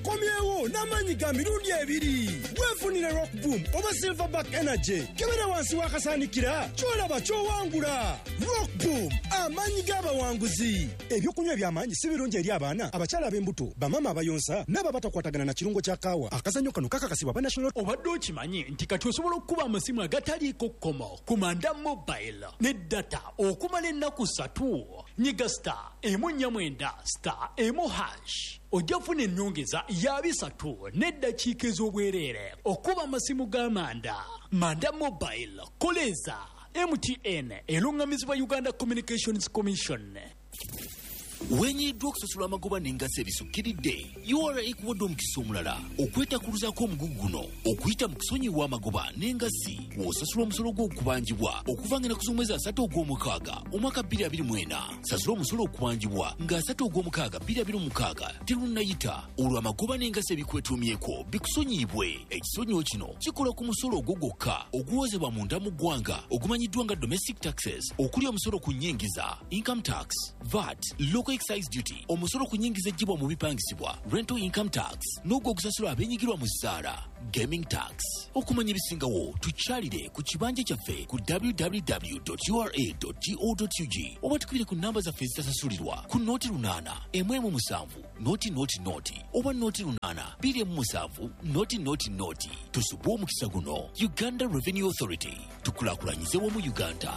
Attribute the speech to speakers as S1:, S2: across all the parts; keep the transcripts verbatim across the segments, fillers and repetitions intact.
S1: komyewo n'amanyi ga mirundi ebiri weefunire Rock Boom oba Silverback Energy kebera wansi wakasanikira kyolaba kyowangula. Rock Boom amanyi g'abawanguzi. Ebyokunywa eby'amaanyi si birungi eri abaana abakyala ab'embuto bamama abayonsa n'aba batakwatagana na kirungo kya kaawa. Akazannyo kano kakakasibwa ba National.
S2: Obadde okimanyi nti kati osobola okukuba amasimu agataliiko kkomo ku Manda Mobile ne data okumala ennaku ssatu. Nyiga star emu nnya mwenda star emu hash ojja funa ennyongeza ya bisatu n'eddakiika ez'obwereere okuba amasimu ga Manda. Manda Mobile koleza M T N elungamizibwa Uganda Communications Commission.
S3: Wenyiddwa okusasula amagoba n'engassi ebisukkiridde U R A ekuwadde omukisa omulala okwetakuluzaako omugugu guno okuyita mu kusonyiwa amagoba n'engassi w'osasula omusolo gw'okubanjibwa okuva ng'ennaku z'omwezi asatu ogw'omukaaga omwaka bbiri abiri mu ena. Sasula omusolo okubanjibwa ng'asatu ogw'omukaaga bbiri abiri mu mukaaga terunnayita olwo amagoba n'engassi ebikwetuumyeko bikusonyiibwe. Ekisonyiwo kino kikola ku musolo ogwo gwokka oguwozebwa munda mu ggwanga ogumanyiddwa nga domestic taxes okuli omusolo ku nnyingiza income tax, V A T, local excise duty, omusolo ku nnyingiza ejjibwa mu bipangisibwa rental income tax, n'ogwo ogusasula abeenyigirwa mu zzaala gaming tax. Okumanya ebisingawo tukyalire ku kibanja kyaffe ku w w w dot u r a dot go dot u g oba tukubire ku nnamba zaffe ezitasasulirwa ku nooti lunaana emu emu musanvu nooti nooti nooti oba nooti lunaana bbiri emu musanvu nooti nooti nooti. Tusubwe omukisa guno. Uganda Revenue Authority, tukulaakulanyize wamu Uganda.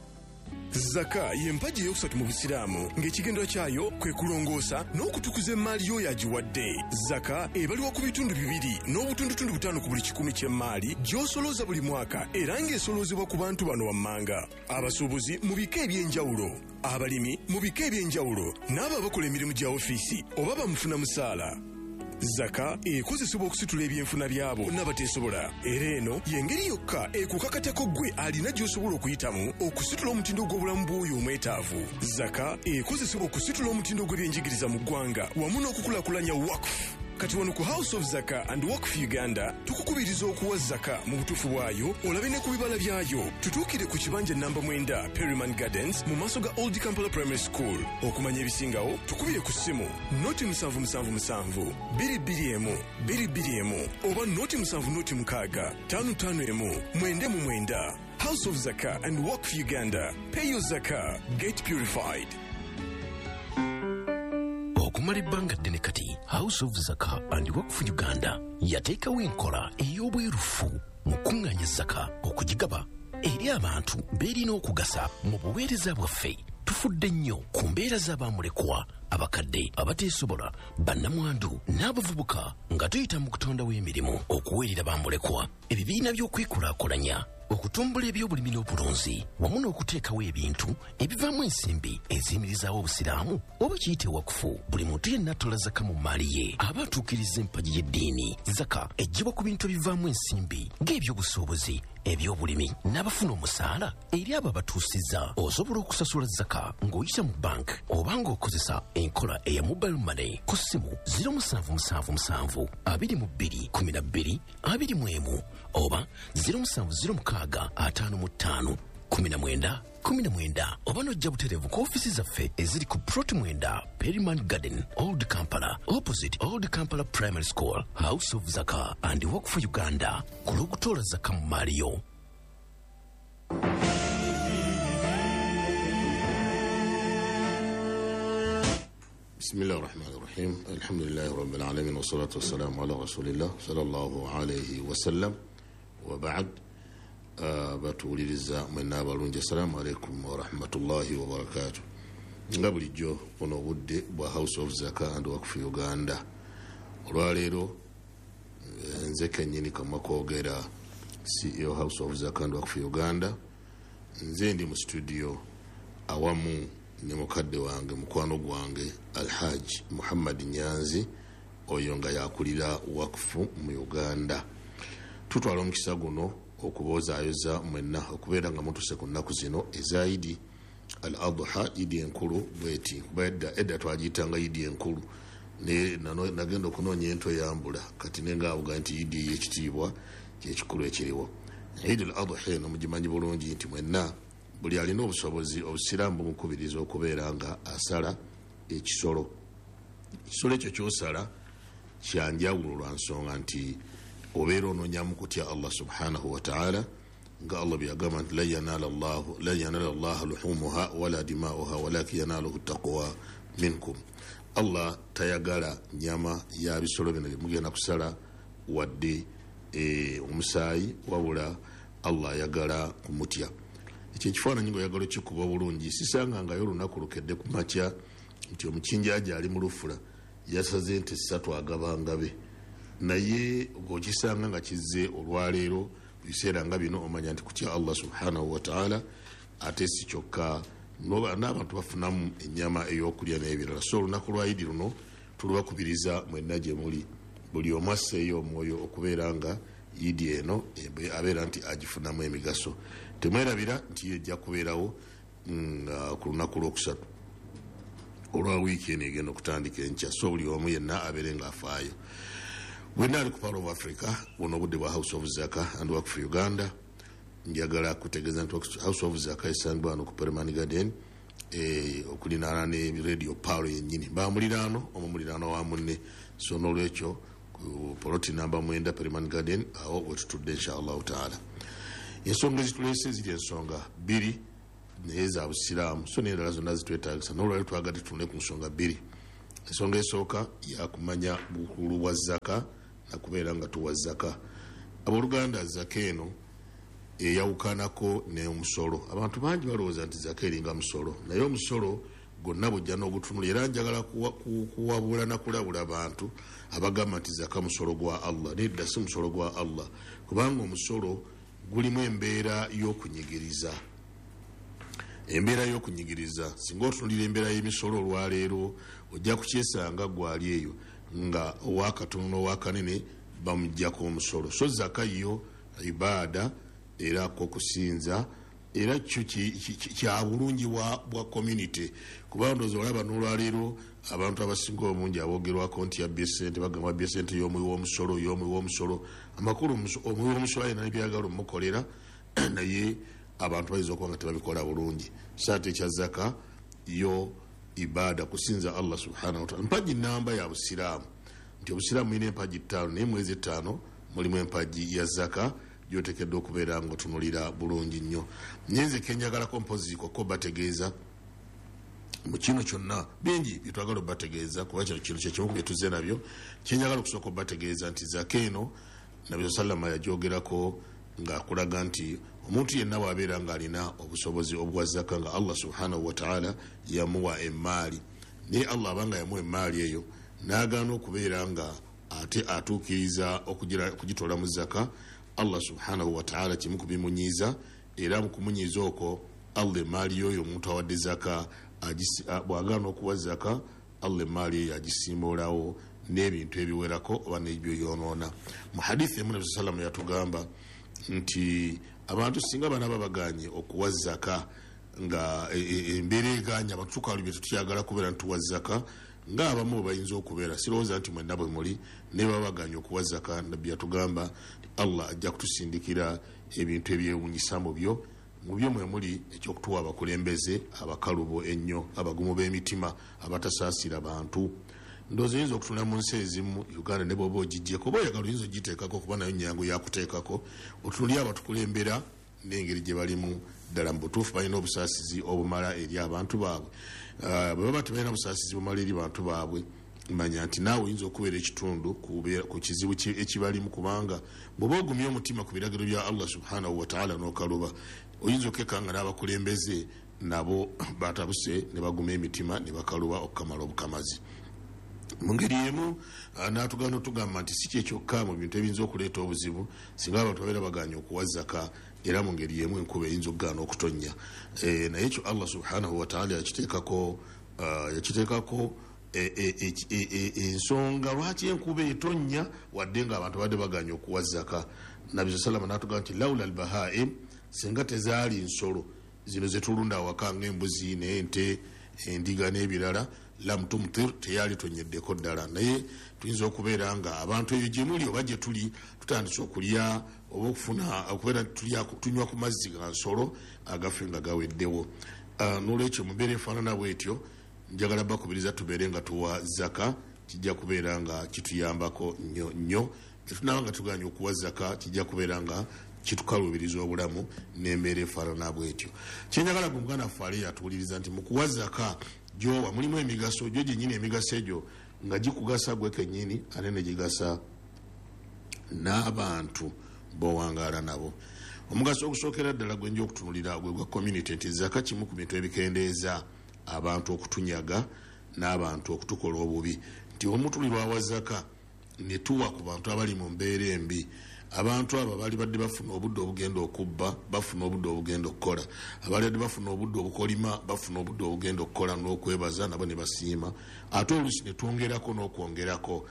S4: Zaka y'empagi eyokusatu mu Busiraamu ng'ekigendera kyayo kwe kulongoosa n'okutukuza emmaali y'oyo agiwadde. Zaka ebaliwa ku bitundu bibiri n'obutundutundu butaano ku buli kikumi ky'emmaali gy'osolooza buli mwaka era ng'esoloozebwa ku bantu bano wammanga: abasuubuzi mu bika eby'enjawulo, abalimi mu bika eby'enjawulo, n'abo abakola emirimu gya ofiisi oba bamufuna musaala. Zaka ekozesebwa okusitula ebyenfuna byabo n'abateesobola. Era eno y'engeri yokka ekukakatako ggwe alina gy'osobola okuyitamu okusitula omutindo gw'obulamu bw'oyo omwetaavu. Zaka ekozesebwa okusitula omutindo gw'ebyenjigiriza mu ggwanga wamu n'okukulaakulanya wakufu. Kati wano ku House of Zaka and Waqf Uganda tukukubiriza okuwa zaka mu butuufu bwayo olabe ne ku bibala byayo. Tutuukire ku kibanja namba mwenda Perryman Gardens mu maaso ga Old Kampala Primary School. Okumanya ebisingawo tukubire ku ssimu noti musanvu musanvu musanvu bbiri bbiri emu bbiri bbiri emu oba noti musanvu noti mukaaga ttaano ttaano emu mwenda mu mwenda. House of Zaka and Waqf Uganda. Pay your zaka, get purified.
S5: Okumala ebbanga ddene kati House of Zaka and Waqf Uganda yateekawo enkola ey'obwerufu mu kuŋŋaanya zaka okugigaba eri abantu beerina okugasa mu buweereza bwaffe. Tufudde nnyo ku mbeera z'abamulekwa, abakadde, abateesobola, bannamwandu n'abavubuka nga tuyita mu kutondawo emirimu okuweerera bamulekwa, ebibiina by'okwekulaakulanya, okutumbula ebyobulimi n'obulunzi wamu n'okuteekawo ebintu ebivaamu ensimbi eziyimirizaawo obusiraamu oba kiyite wakufu. Buli muntu yenna atola zaka mu mmaali ye aba atuukiriza empagi y'eddiini. Zaka ejjibwa ku bintu ebivaamu ensimbi ng'ebyobusuubuzi, ebyobulimi n'abafuna omusaala. Eri abo abatuusizza osobola okusasula zaka ng'oyita mu bank oba ng'okozesa enkola eya mobile money ku ssimu ziro musanvu musanvu musanvu abiri mu bbiri kumi na bbiri abiri mu emu oba ziro musanvu ziro mukaaga ataano mu ttaano kumi na mwenda kumi na mwenda oba n'ojja butereevu ku ofiisi zaffe eziri ku Proti mwenda Perryman Garden, Old Kampala, opposite Old Kampala Primary School. House of Zaka and Waqf Uganda, ku lw'okutoola zaka mu maali yo.
S6: Bismillahir Rahmanir Rahim. Alhamdulillahi Rabbil Alamin wa salatu wa salamu ala Rasulillah sallallahu alayhi wa sallam wa ba'd. Batuwuliriza mwenna abalungi, assalamu alaikum wa rahmatullahi wa barakatuh. Nga bulijjo buno obudde bwa House of Zaka and Waqf Uganda. Olwaleero nze kennyini Kamwa Koogera, C E O House of Zaka and Waqf Uganda. Nze ndi mu studio awamu ne mukadde wange mukwano gwange Alhaji Muhammad Nyanzi oyo nga yakulira Waqfu mu Uganda. Tutwala omukisa guno okubozaayoza mwenna okubeera nga mutuse ku nnaku zino ezaidi al adha, idi enkulu bweti kubadda edda twagiyitanga idi enkulu ne nagenda okunoonya ento yambula kati nenga avuga nti idi y'ekitiibwa kyekikulu ekiriwo. Idi al adha eno mugimanyi bulungi nti mwenna buli alina obusobozi obusiraamu bumukubiriza okubeera nga asala ekisolo. Ekisolo ekyo kyosala kyanjawulo lwa nsonga nti obeera onoonya mu kutya Allah subhanahu wa ta'ala nga Allah byagamba nti la yanala llahu la yanala llaha luhumuha wala dimauha walakin yanaluhu taqwa minkum. Allah tayagala nyama ya bisolo bino byemugenda kusala wadde e, omusaayi wabula Allah ayagala kumutya. Ekyo ekifaananyi ngaoyagala kikuba bulungi sisangangayo olunaku lukedde ku makya nti omukinjaaji ali mu lufula yasaze nti ssatu agabanga be, naye ng'okisanga nga kizze olwaleero biseera nga bino omanya nti kutya Allah subhanahu wa ta'ala ate si kyokka n'abantu bafunamu ennyama ey'okulya n'ebirala. So olunaku lwa Idi luno tulubakubiriza mwenna gye muli buli omu asseeyo omwoyo okubeera nga Idi eno abeera nti agifunamu emigaso. Temwerabira nti ejja kubeerawo nga ku lunaku lwokusatu olwa wiiki eno egenda okutandika enkya, so buli omu yenna abeere ng'afaayo. Bwenna ali ku Power of Africa buno obudde bwa House of Zaka and Work for Uganda, njagala kutegeeza nti House of Zaka esangibwa wano ku Perman Garden e, okulinaana ne radio Power yennyini bamuliraano omu muliraano wa munne. So n'olwekyo ku poloti namba mwenda Perman Garden awo wetutudde inshallah taala. Ensonga ezituleese ziri ensonga bbiri naye za busiraamu, so n'endala zonna zitwetaagisa, n'olwali twagadde tutunule ku nsonga bbiri. Ensonga esooka yakumanya bukulu bwa zaka nakubeera nga tuwa zaka. Abooluganda zaka eno eyawukanako n'omusolo. Abantu bangi balowooza nti zaka eringa musolo, naye omusolo gonna bujja n'ogutunula. Era njagala kuwabula nakulabula abantu abagamba nti zaka musolo gwa Allah. Nedda si musolo gwa Allah, kubanga omusolo gulimu embeera y'okunyigiriza. Embeera y'okunyigiriza singa otunulira embeera y'emisolo olwaleero ojja kukyesanga gwali eyo nga owakatono owakanene bamuggyako omusolo. So zaka yo ibaada era kokusinza era kyo kya bulungi bwa community, kubanga ndowooza olaba n'olwaleero abantu abasinga omungi aboogerwako nti yabbye ssente bagamba abbye ssente y'omuwi w'omusolo y'omuwi w'omusolo. Amakulu omuwi w'omusolo ayina nebyagala omukolera naye abantu bayinza okuba nga tebabikola bulungi. Saate ekya zaka yo ibaada kusinza Allah subhanahu wa ta'ala. Mpagi namba ya busiraamu nti obusiraamu mulina empagi ttaano naye mwezi ttaano mulimu empagi ya zaka gyotekedde okubeera nga otunulira bulungi nnyo. Nyenze kenjagalako mpoziiko ko bategeeza mu kino kyonna bingi byetwagala obategeeza kuba kino kintu kyekimu byetuze nabyo. Kyenjagala okusooka obategeeza nti zaka eno Nabbi sallama yagyogerako ng'akulaga nti omuntu yenna bw'abeera ng'alina obusobozi obwa zaka nga Allah subhanahu wa ta'ala yamuwa emmaali, naye Allah abanga yamuwa emmaali eyo n'agaana okubeera nga ate atuukiriza okugitoola mu zaka, Allah subhanahu wa ta'ala kimu kubimunyiiza. Era mu kumunyiiza okwo Allah emmaali yoyo omuntu awadde zaka bw'agaana okuwa zaka, Allah emmaali eyo agisimbulawo n'ebintu ebiwerako oba n'ebyo yoonoona. Mu hadithi emu Nabbi sallallahu yatugamba nti abantu singa bana babaganye okuwa zaka nga embeera eganya abantu tukali bye tutyagala kubeera ntuwa zaka ng'abamu bayinza okubeera, sirowooza nti mwenna bwe muli ne babaganye okuwa zaka. Nabbi yatugamba Allah ajja kutusindikira ebintu ebyewunyisa mu byo mu byo mwe muli ekyokutuwa abakulembeze abakalubo ennyo abagumu b'emitima abatasaasira bantu. Ndowooza oyinza okutunda mu nsi ezimu Uganda ne bwoba ogijjeko oba oyagala oyinza ogiteekako kuba nayo nyangu yakuteekako otunuli abatukulembera n'engeri gye balimu ddala mu butuufu balina obusaasizi obumala eri abantu baabwe. Bwe baba tebalina busaasizi bumala eri bantu baabwe manya nti naawe oyinza okubeera ekitundu ku kizibu ekibalimu, kubanga bw'oba ogumya omutima ku biragiro bya Allah subhanahu wa ta'ala n'okaluba oyinza okekanga n'abakulembeze nabo batabuse ne baguma emitima ne bakaluba okukamala obukamazi. Mu ngeri emu n'atugana otugamba nti si kyekyokka mu bintu ebiyinza okuleeta obuzibu singa abantu babeera baganya okuwa zaka, era mu ngeri emu enkuba eyinza okugaana okutonnya. Naye ekyo Allah subhanahu wa ta'ala yakiteekako yakiteekako ensonga lwaki enkuba etonnya wadde nga abantu badde baganya okuwa zaka. Nabbi sallallahu n'atugamba nti laula albahaim, singa tezaali nsolo zino zetulunda awaka ng'embuzi n'ente endiga n'ebirala, lam tumtir, teyali tonyeddeko ddala. Naye tuyinza okubeera nga abantu eyo gye muli oba gye tuli tutandise okulya oba okufuna okubeera tunywa ku mazzi ga nsolo agafe nga gaweddewo. N'olwekyo mu mbeera efaanana bwetyo njagala bakubiriza tubeere nga tuwa zaka kijja kubeera nga kituyambako nnyo nnyo tetunaba nga tuganya okuwa zaka kijja kubeera nga kitukalubiriza obulamu n'embeera efaanana bwetyo. Kyenjagala gwe muganda waffe ali yatuwuliriza nti mu kuwa zaka gyowa mulimu emigaso gyo gyennyini emigaso egyo nga gikugasa gwe kennyini ate ne gigasa n'abantu bowangaala nabo. Omugaso ogusookera ddala gwe nja okutunulira gwe gwa community nti zaka kimu ku bintu ebikendeeza abantu okutunyaga n'abantu okutukola obubi nti omutulirwa wa zaka ne tuwa ku bantu abali mu mbeera embi. Abantu abo bali badde bafuna obudde obugenda okubba bafuna obudde obugenda okukola abali badde bafuna obudde obukolima bafuna obudde obugenda okukola n'okwebaza nabo ne basiima ate oluusi ne twongerako n'okwongerako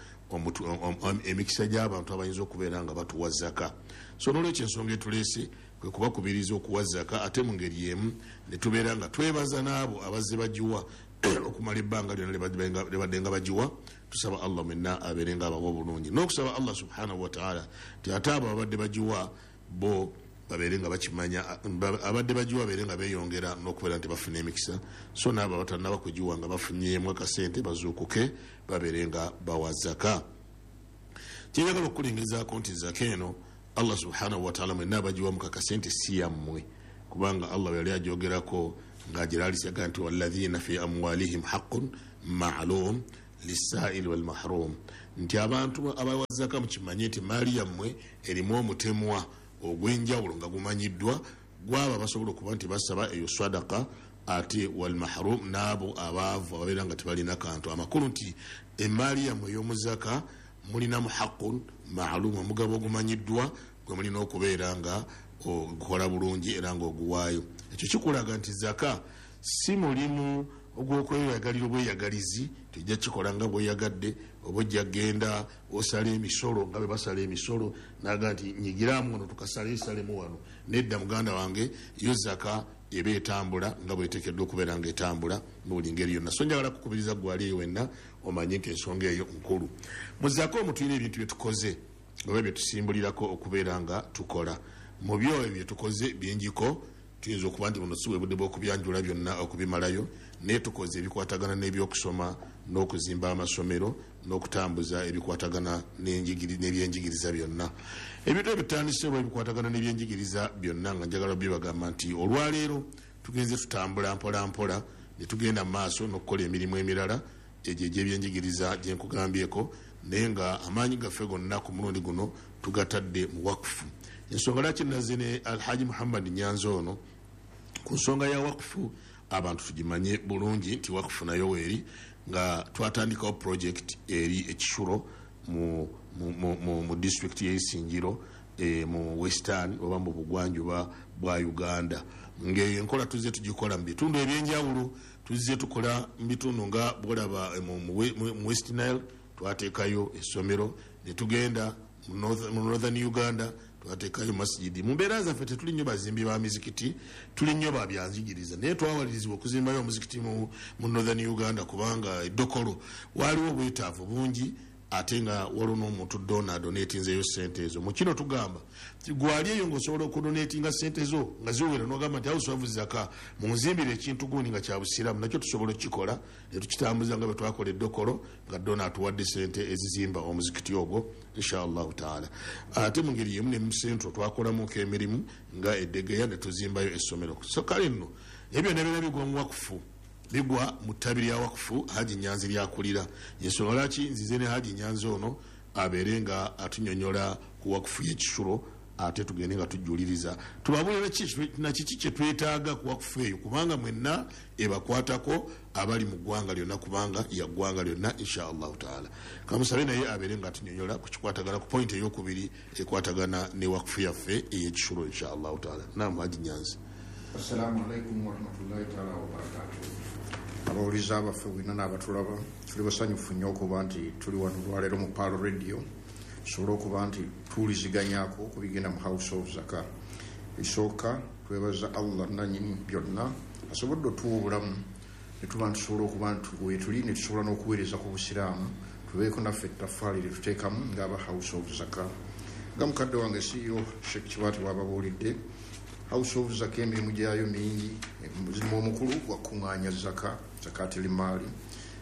S6: emikisa gy'abantu abayinza okubeera nga batuwa zaka. So n'olwekyo ensonga etuleese kwe kubakubiriza okuwa zaka ate mu ngeri emu ne tubeera nga twebaza n'abo abazze bagiwa okumala ebbanga lyonna lebadde nga bagiwa. Tusaba Allah mwenna abeere nga abawa obulungi n'okusaba Allah subhanahu wataala ti ate abo abadde bagiwa bo babeere nga bakimanya abadde bagiwa babeere nga beeyongera n'okubeera nti bafuna emikisa so n'abo abatannaba kugiwa nga bafunyeemu akasente bazuukuke babeere nga bawa zaka. Kyenjagala okukulingezaako nti zaka eno Allah subhanahu wataala mwenna abagiwa mu kakasente si yammwe kubanga Allah yali agyogerako ng'agiraalisiaga nti walladhina fi amwalihim haqqun ma'lum lisaili walmahrum nti abantu abawa zaka mukimanye nti maali yammwe erimu omutemwa ogw'enjawulo nga gumanyiddwa gwaba basobola okuba nti basaba eyo sadaka ate walmahrum n'abo abaavu ababeera nga tebalina kantu. Amakulu nti emaali yammwe ey'omuzaka mulinamu haqqun ma'lum omugabo ogumanyiddwa gwe mulina okubeera nga ogukola bulungi era nga oguwaayo. Ekyo kikulaga nti zaka si mulimu ogw'okweyagalira obweyagalizi tujja kikola nga bweyagadde oba ojja genda osala emisolo nga bwe basala emisolo naga nti nyigiramu wano tukasale esalemu wano. Nedda muganda wange yo zaka eba etambula nga bwetekeddwa okubeera nga etambula mu buli ngeri yonna. So njagala kukubiriza gwali eyo wenna omanye nti ensonga eyo nkulu. Mu zaka omwo tulina ebintu bye tukoze oba bye tusimbulirako okubeera nga tukola. Mu byo ebyo bye tukoze binjiko tuyinza okuba nti buno si bwe budde bw'okubyanjula byonna okubimalayo naye tukoze ebikwatagana n'ebyokusoma n'okuzimba amasomero n'okutambuza ebikwatagana n'ebyenjigiriza byonna. Ebintu ebitandise bwe bikwatagana n'ebyenjigiriza byonna nga njagala byebagamba nti olwaleero tugenze tutambula mpola mpola ne tugenda mu maaso n'okukola emirimu emirala egyo egy'ebyenjigiriza gye nkugambyeko naye nga amaanyi gaffe gonna ku mulundi guno tugatadde mu wakufu. Ensonga lwaki nazze ne Alhaji Muhammad Nyanza ono ku nsonga ya wakufu abantu tugimanye bulungi nti wakufu nayo weeri nga twatandikawo project eri ekishuro mu, mu, mu, mu, mu district y'Isingiro e, mu western oba mu bugwanjuba bwa Uganda. Ng'eyo enkola tuzze tugikola mu bitundu ebyenjawulo tuzze tukola mu bitundu nga bwolaba mu, mu, mu West Nile twateekayo essomero ne tugenda mu North, mu Northern Uganda twateekayo masjidi. Mu mbeera zaffe tetuli nnyo bazimbi ba mizikiti tuli nnyo babyanjigiriza naye twawalirizibwa okuzimbayo omuzikiti mu, mu Northern Uganda kubanga eddokolo waaliwo obwetaavu bungi ate nga waliwo n'omuntu dona adonatinzeyo sente ezo. Mu kino tugamba gwali eyo ng'osobola okudonatinga sente zo nga ziwera n'ogamba nti awo sowavu zaka munzimbire ekintu gundi nga kyabusiramu nakyo tusobola okukikola ne tukitambuza nga bwe twakola eddokolo nga dona atuwadde sente ezizimba omuzikiti ogwo inshallahu taala. Ate mu ngeri yemu ne mu sentro twakolamuko emirimu nga eddegeya ne tuzimbayo essomero. So kale nno ebyo ne byonna bigwa mu wakufu bigwa mu ttabi lya wakufu Haji Nyanzi lyakulira. Ensonga lwaki nzize ne Haji Nyanzi ono abeere nga atunyonyola ku wakufu y'ekisulo ate tugende nga tujuliriza tubabulira na kiki kye twetaaga ku wakufu eyo kubanga mwenna ebakwatako abali mu ggwanga lyonna kubanga ya ggwanga lyonna inshallah taala. Kamusabe naye abeere nga atunyonyola ku kikwatagana ku point ey'okubiri ekwatagana ne wakufu yaffe ey'ekisulo inshallah taala. Naam Haji Nyanzi.
S7: Assalamu alaikum warahmatullahi taala wabarakatuh. Abawuliza abaffe bwina n'abatulaba tuli basanyufu nnyo okuba nti tuli wano olwaleero mu Palo Radio tusobole okuba nti tuwuliziganyaako ku bigenda mu House of Zaka. Ekisooka twebaza Allah nannyini byonna asobodde otuwa obulamu ne tuba ntusobola okuba nti wetuli ne tusobola n'okuweereza ku busiraamu tubeeko naffe ettafaali lye tuteekamu ng'aba House of Zaka. Nga mukadde wange C E O Sheikh Kiwaati bw'ababuulidde House of Zaka emirimu gyayo mingi muzimu omukulu gwa kuŋŋaanya zaka zakati limaali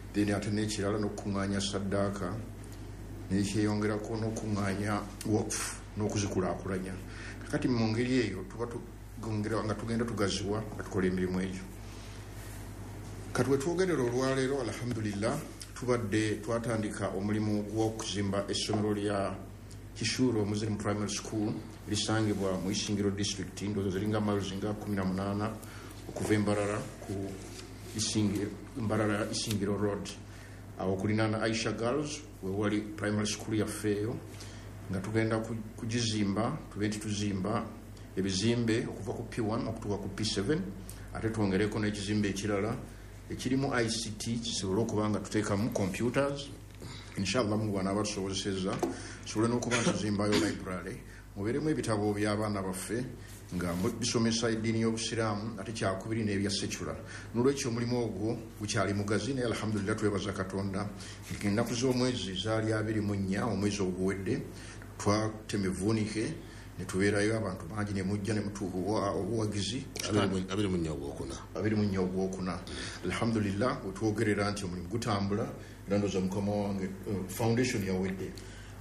S7: then ate n'ekirala n'okuŋŋaanya saddaaka nekyeyongerako n'okuŋŋaanya wakfu n'okuzikulaakulanya. Kakati mu ngeri eyo tuba tugongera nga tugenda tugaziwa nga tukola emirimu egyo. Kati wetwogerera olwaleero alhamdulillah tubadde twatandika omulimu gw'okuzimba essomero lya Kishuro Muslim Primary School lisangibwa mu Isingiro District ndozo ziringa miles nga kumi na munaana okuva Mbarara ku Isingiro Mbarara Isingiro Road awo kulinana Aisha Girls we wali primary school ya feyo nga tugenda kujizimba tubenti tuzimba ebizimbe okuva ku P one okutuka ku P seven ate tuongereko n'ekizimbe ekirala ekirimu I C T kisobola okubanga tuteekamu computers inshallah mu bana abasobozeseza sobola n'okuba tuzimbayo library mubeeremu ebitabo by'abaana baffe nga bisomesa eddiini y'obusiraamu ate kyakubiri n'ebya secular. N'olwekyo omulimu ogwo gukyali mugazi naye alhamdulillah twebaza Katonda ennaku z'omwezi zaali abiri mu nnya omwezi oguwedde twatema evvuunike ne tubeerayo abantu bangi ne mujja ne mutuuka obuwagizi
S6: abiri mu nnya ogwokuna
S7: abiri mu nnya ogwokuna alhamdulillah wetwogerera nti omulimu gutambula era ndooza mukama wange foundation yawedde.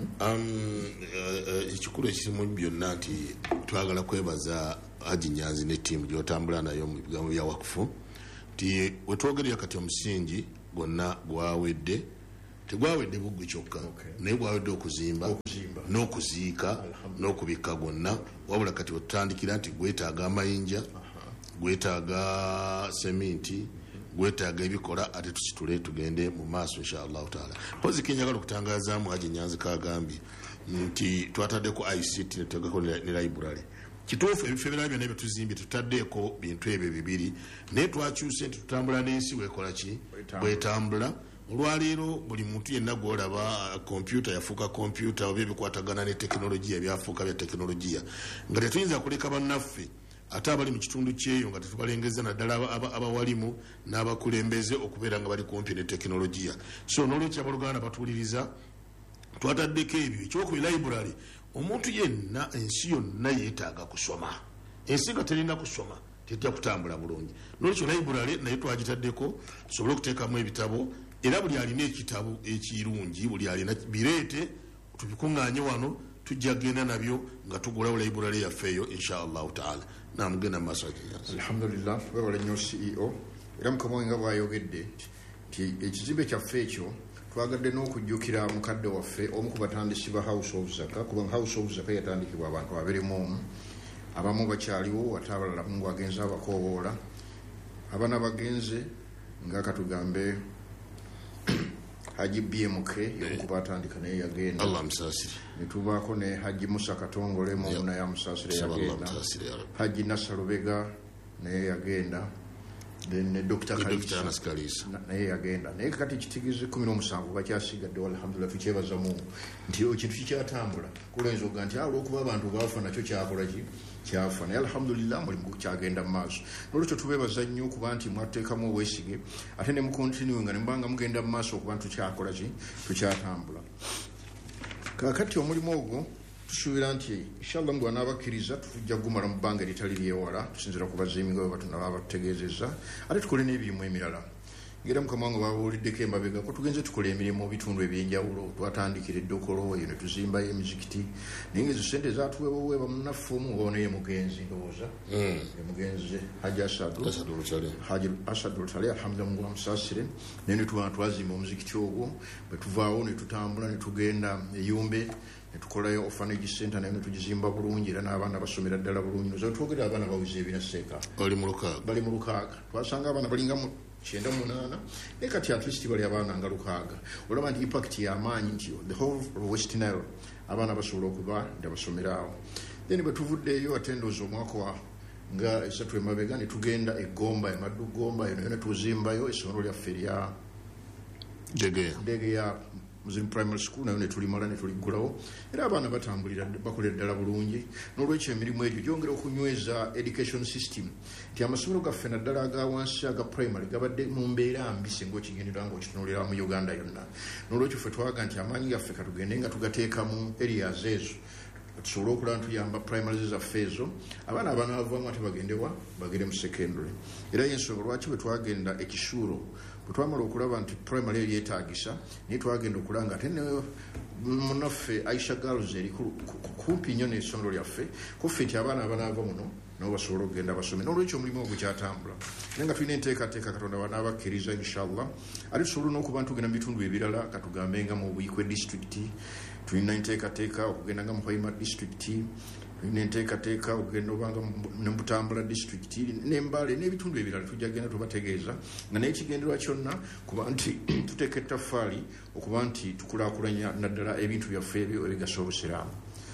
S6: ekikulu ekirimu byonna nti twagala kwebaza Haji Nyanzi ne ttiimu gy'otambula nayo mu bigambo bya wakufu nti wetwogerera kati omusingi gwonna gwawedde tegwawedde buggwe kyokka naye gwawedde okuzimba n'okuziika n'okubikka gwonna wabula kati wetutandikira nti gwetaaga amayinja gwetaaga seminti gwetaaga ebikola ate tusitule tugende mu maaso inshallah taala. Pozi kenjagala okutangazaamu Haji Nyanzi kagambye nti twataddeko I C T netutegeko ne library. Kituufu ebifo ebirala byonna byetuzimbye tutaddeeko bintu ebyo bibiri naye twakyuse nti tutambula n'ensi weekola ki bwetambula. Olwaleero buli muntu yenna gwolaba kompyuta yafuuka kompyuta oba ebikwatagana ne tekinologiya byafuuka bya tekinologiya nga tetuyinza kuleka bannaffe ate abali mu kitundu kyeyo nga tetubalengeza naddala abawalimu n'abakulembeze okubeera nga bali kumpi ne tekinologiya. So n'olwekyo abaluganda batuwuliriza twataddeko ebyo ekyokubi library omuntu yenna ensi yonna yeetaaga kusoma. Ensi nga terina kusoma tejja kutambula bulungi. N'olwekyo library naye twagitaddeko tusobole okuteekamu ebitabo era buli alina ekitabo ekirungi buli alina bireete tubikuŋŋaanye wano tujja genda nabyo nga tugulawo library yaffe eyo inshallah taala. Namugenda masaji
S7: alhamdulillah webale nnyo C E O era mukama wange nga bw'ayogedde nti ekizimbe kyaffe ekyo twagadde n'okujjukira mukadde waffe omu ku batandisi ba House of Zaka kuba House of Zaka yatandikibwa abantu abirimu abamu bakyaliwo ate abalala Mungu agenze abakoowoola abana bagenze nga katugambe Haji B M K yokuba atandika naye yagenda
S6: Allah msasiri
S7: netubaako ne Haji Musa Katongole mwana ya musasire yagenda Haji Nasarubega naye yagenda then Doctor Kalisa naye yagenda naye kati kitigize kumi n'omusanvu bakyasigadde alhamdulillah tukyebaza Mungu nti ekintu kikyatambula kulenza oga nti olw'okuba abantu baafa nakyo kyakola ki kyafa naye alhamdulillah mulimu kyagenda mu maaso. N'olwekyo tubeebaza nnyo okuba nti mwateekamu obwesige ate ne mukontinue nga ne mubanga mugenda mu maaso okuba nti tukyakola ki tukyatambula. Kaakati omulimu ogwo tusuubira nti inshallah Mungu anaabakkiriza tujja kugumala mu bbanga eritali lyewala tusinzira ku baziimi nga batunaba batutegeezezza ate tukole n'ebirimu emirala ngera mukama wange babuuliddeko emabegako tugenze tukola emirimu mu bitundu ebyenjawulo twatandikira eddokolo eyo ne tuzimbayo emizikiti naye nga ezo sente zaatuweebaweeba munnaffe omu oba naye mugenzi ndowooza emugenzi Haji Asadu Lutale alhamdulillah Mungu amusaasire naye ne tuba twazimba omuzikiti ogwo bwe tuvaawo ne tutambula ne tugenda eyumbe netukolayo orphanage center nayo netugizimba bulungi era n'abaana basomera ddala bulungi noza twogera abaana bawuza ebina seeka
S6: bali mu lukaaga
S7: bali mu lukaaga twasanga abaana balinga mu kyenda munaana naye kati at least bali abaana nga lukaaga olaba nti impact y'amaanyi nti the whole West Nile abaana basobola okuba nti basomeraawo. Then bwe tuvuddeeyo ate ndowooza omwaka wa nga esatu emabega ne tugenda eggomba emaddu ggomba eno ne tuzimbayo essomero lyaffe lya ndege ya Muslim Primary School nayo ne tulimala ne tuliggulawo era abaana batambulira bakolera ddala bulungi. N'olwekyo emirimu egyo gyongera okunyweza education system nti amasomero gaffe naddala aga wansi aga primary gabadde mu mbeera mbi singa okigendera nga okitunuulira mu Uganda yonna. N'olwekyo ffe twaga nti amaanyi gaffe katugende nga tugateeka mu areas ezo tusobole okulaba tuyamba primaries zaffe ezo abaana abanaavamu ate bagendewa bagende mu secondary. Era y'ensonga lwaki bwe twagenda ekisuulo bwe twamala okulaba nti primary eyo yeetaagisa naye twagenda okulaba nga ate munaffe Aisha Girls eri kumpi nnyo n'essomero lyaffe kuffe nti abaana abanaava muno nabo basobole okugenda basome. N'olwekyo omulimu ogwo kyatambula naye nga tulina enteekateeka Katonda banaabakkiriza inshallah ate tusobole n'okuba ntugenda mu bitundu ebirala katugambe nga mu Buikwe district tulina enteekateeka okugenda nga mu Hoima district tulina enteekateeka okugenda obanga ne Butambula district n'Embale n'ebitundu ebirala tujja genda tubategeeza nga naye kigenderwa kyonna kuba nti tuteeka ettaffaali okuba nti tukulaakulanya naddala ebintu byaffe ebyo ebigasa obusiraamu.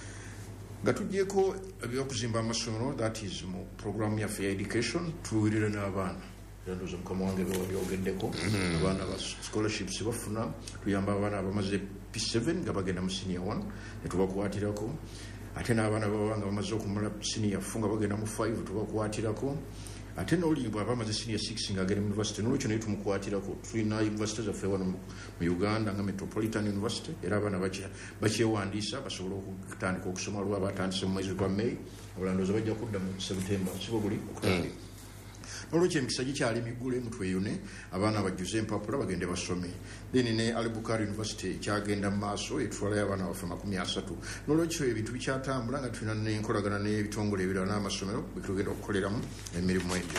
S7: Nga tuggyeko ebyokuzimba amasomero that is mu programu yaffe ya education tuwulire n'abaana ndoza mukama wange byogeddeko abaana ba scholarships bafuna tuyamba abaana abamaze P seven nga bagenda mu senior one netubakwatirako ate n'abaana babanga bamaze okumala senior four nga bagenda mu five tubakwatirako ate n'oli bw'aba amaze senior six nga agenda mu university n'olwekyo naye tumukwatirako. Tulina university zaffe wano mu Uganda nga Metropolitan University era abaana bakyewandiisa basobole okutandika okusoma lwaba atandise mu mwezi gwa May obulandoza bajja kudda mu September sibo buli okutandika. N'olwekyo emikisa gikyali migule mutweyune abaana bajjuze empapula bagende basome. Then ne Al-Bukhari University kyagenda mu maaso etwalayo abaana baffe makumi asatu. N'olwekyo ebintu bikyatambula nga tulina n'enkolagana n'ebitongole ebirala n'amasomero bitugenda okukoleramu emirimu egyo.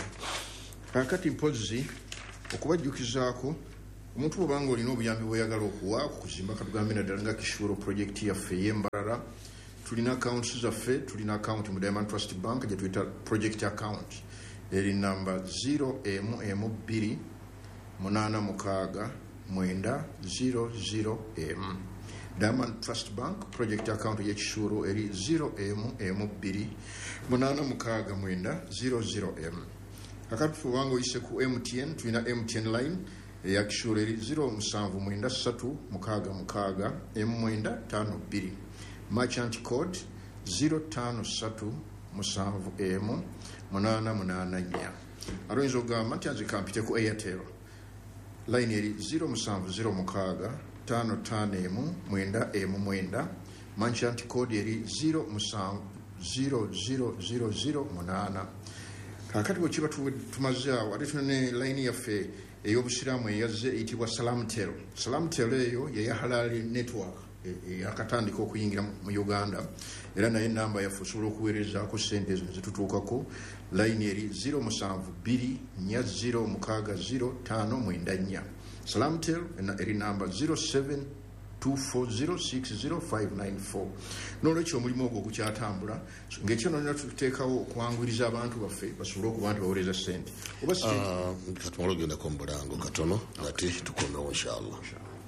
S7: Kakati mpozi okubajjukizaako omuntu obanga olina obuyambi bweyagala okuwa kuzimba katugambe naddala nga Kisuulo project yaffe ey'Embarara tulina accounts zaffe tulina account mu Diamond Trust Bank gye tuyita project account eri namba zero emu emu bbiri munaana mukaaga mwenda zero zero emu. Diamond Trust Bank project account y'Ekisuulo eri zero emu emu bbiri munaana mukaaga mwenda zero zero emu. Kakati tubanga oyise ku M T N tulina M T N line eya Kisuulo eri zero musanvu mwenda ssatu mukaaga mukaaga emu mwenda ttaano bbiri. Merchant code zero ttaano ssatu musanvu emu munaana munaana nnya. Alonzo gamba nti anze kampite ku Airtel line eri zero musanvu zero mukaaga ttaano ttaano emu mwenda emu mwenda. Merchant code eri zero musanvu zero zero zero zero munaana. Kakati bwe kiba tumaze awo ate tulina ne line yaffe ey'obusiraamu eyazze eyitibwa Salamtel. Salamtel eyo ye ya Halali network yakatandika okuyingira mu Uganda era naye namba yaffe osobola okuweerezaako ssente ezo zitutuukako line eri zero musanvu bbiri nnya zero mukaaga zero ttaano mwenda nnya. Salamtel eri namba zero seven two four zero six zero five nine four. N'olwekyo omulimu ogwo gukyatambula ng'ekyo nolina tuteekawo okwanguiriza abantu baffe basobole okuba nti baweereza ssente oba
S6: katumala ogendako mu bulango katono ate tukomewo inshallah.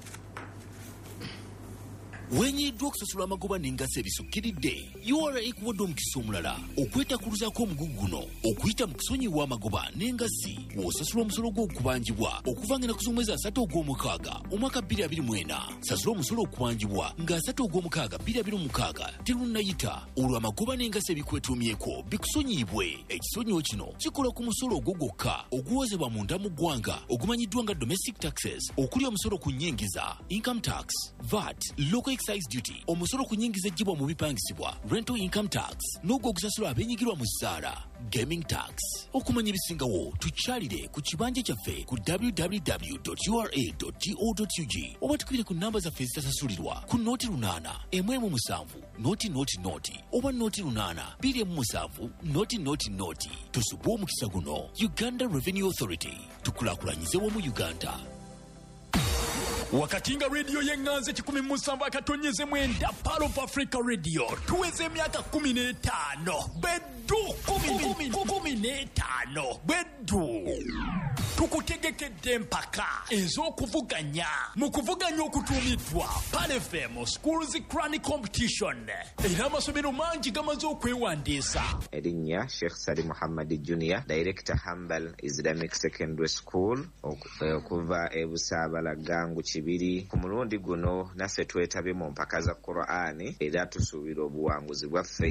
S3: wenyiddwa okusasula amagoba n'engazi ebisukkiridde U R A ekuwadde omukisa omulala okwetakuluzaako omugugu guno okuyita mu kusonyiwa amagoba n'engazi w'osasula omusolo gw'okubanjibwa okuva nga naku z'omwezi asatu ogw'omukaaga omwaka bbiri abiri mu ena. Sasula omusolo okubanjibwa nga asatu ogw'omukaaga bbiri abiri mu mukaaga terunnayita olwo amagoba n'engazi ebikwetuumyeko bikusonyiibwe. Ekisonyiwo kino kikola ku musolo ogwo gwokka oguwozebwa munda mu ggwanga ogumanyiddwa nga domestic taxes okuli omusolo ku nnyingiza income tax, V A T, local excise duty, omusolo ku nnyingiza ejjibwa mu bipangisibwa rental income tax n'ogwo ogusasula abenyigirwa mu zzaala gaming tax. Okumanya ebisingawo tukyalire ku kibanja kyaffe ku w w w dot u r a dot go dot u g oba tukubire ku namba zaffe ezitasasulirwa ku nooti lunaana emu emu musanvu nooti nooti nooti oba nooti lunaana bbiri emu musanvu nooti nooti nooti. Tusubwe omukisa guno. Uganda Revenue Authority, tukulaakulanyize wamu Uganda.
S2: wakati nga rediyo y'enganze kikumi mu musanvu akatonyeze mwenda Pearl of Africa Radio tuweze emyaka kumi n'etaano beddu kumi n'etaano beddu tukutegekedde empaka ez'okuvuganya mu kuvuganya okutuumiddwa Pearl F M Schools Crown Competition era amasomero mangi gamaze okwewandiisa.
S8: Erinnya Sheikh Sali Muhammad Junior, Director Hambal Islamic Secondary School okuva e Busaabala Gangu kibiri ku mulundi guno naffe twetabye mu mpaka za Qur'ani era tusuubira obuwanguzi bwaffe.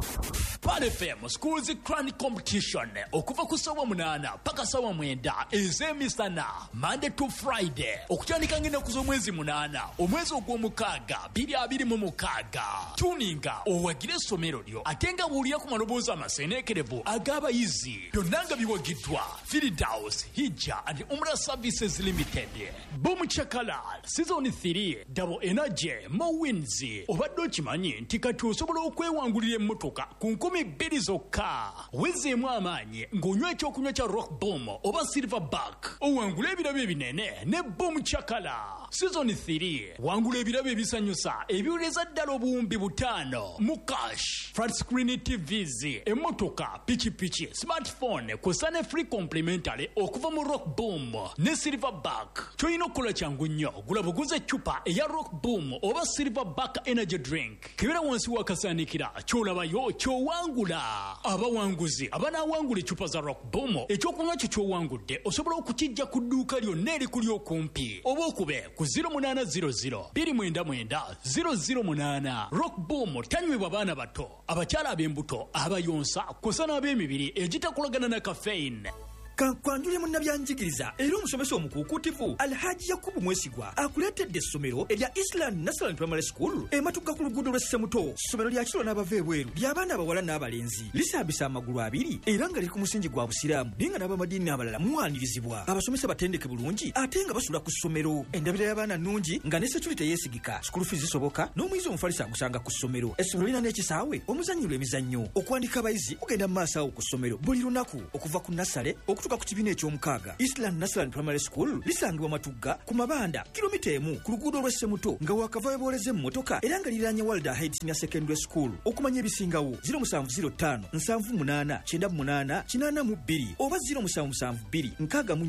S2: Pan F M Schools Crown Competition okuva ku ssaawa munaana paka ssaawa mwenda ez'emisana Monday to Friday okutandika ng'ennaku z'omwezi munaana omwezi ogw'omukaaga biri abiri mu mukaaga. Tuninga owagire essomero lyo ate nga buulira ku maloboozi amaseeneekerevu ag'abayizi byonna nga biwagiddwa Firdaus Hijja and Umrah Services Limited. Boom Chakala Season three Double Energy Mo Wins. Obadde okimanyi nti kati osobola okwewangulira emmotoka ku nkumi bbiri zokka. Wezeemu amaanyi ng'onywa ekyokunywa kya Rock Boom oba Silverback owangula ebirabo ebinene ne Boom Chakala. Season three wangula ebirabo ebisanyusa ebiwuleza ddala obuwumbi butaano mu cash, flat screen T Vs, emmotoka, pikipiki, smartphone kw'ossa ne free complimentary okuva mu Rock Boom ne Silverback. Ky'olina okukola kyangu nnyo gula buguze eccupa eya Rock Boom oba Silverback energy drink kebera wansi wakasaanikira ky'olabayo ky'owangula. Abawanguzi abanaawangula eccupa za Rock Boom ekyokunywa kyo ky'owangudde osobola okukijja ku dduuka lyonna erikuli okumpi oba okube ku zero munana zero zero two nine nine zero zero munana. Rock Boom tanywebwa baana bato, abakyala ab'embuto, abayonsa kw'ossa n'ab'emibiri egitakolagana na caffeine.
S9: Kankwanjule munnabyanjigiriza era omusomesa omukuukutivu Alhaji Yakubu Mwesigwa akuleetedde essomero erya Eastland National Primary School ematuka ku luguudo lw'e Ssemuto. Ssomero lya kiro n'abava ebweru ly'abaana abawala n'abalenzi lisambisa amagulu abiri era nga liri ku musingi gwa busiraamu naye nga n'abamadiini abalala muwanirizibwa. Abasomesa batendeke bulungi ate nga basula ku ssomero. Endabira y'abaana nnungi nga ne security yeesigika. School fees zisoboka n'omuyizi omufalisa agusanga ku ssomero. Essomero lirina n'ekisaawe omuzannyirwa emizannyo. Okuwandika abayizi kugenda mu maaso awo ku ssomero buli lunaku okuva ku nasale okutuuka ku kibiina eky'omukaaga. Eastland National Primary School lisangibwa Matugga ku mabanda kilomita emu ku luguudo lw'e Ssemuto nga wakava weebooleza emmotoka era nga liraanye Walder Heights Senior Secondary School. Okumanya ebisingawo zero seven zero five seven eight eight nine eight eight eight two oba zero seven seven two six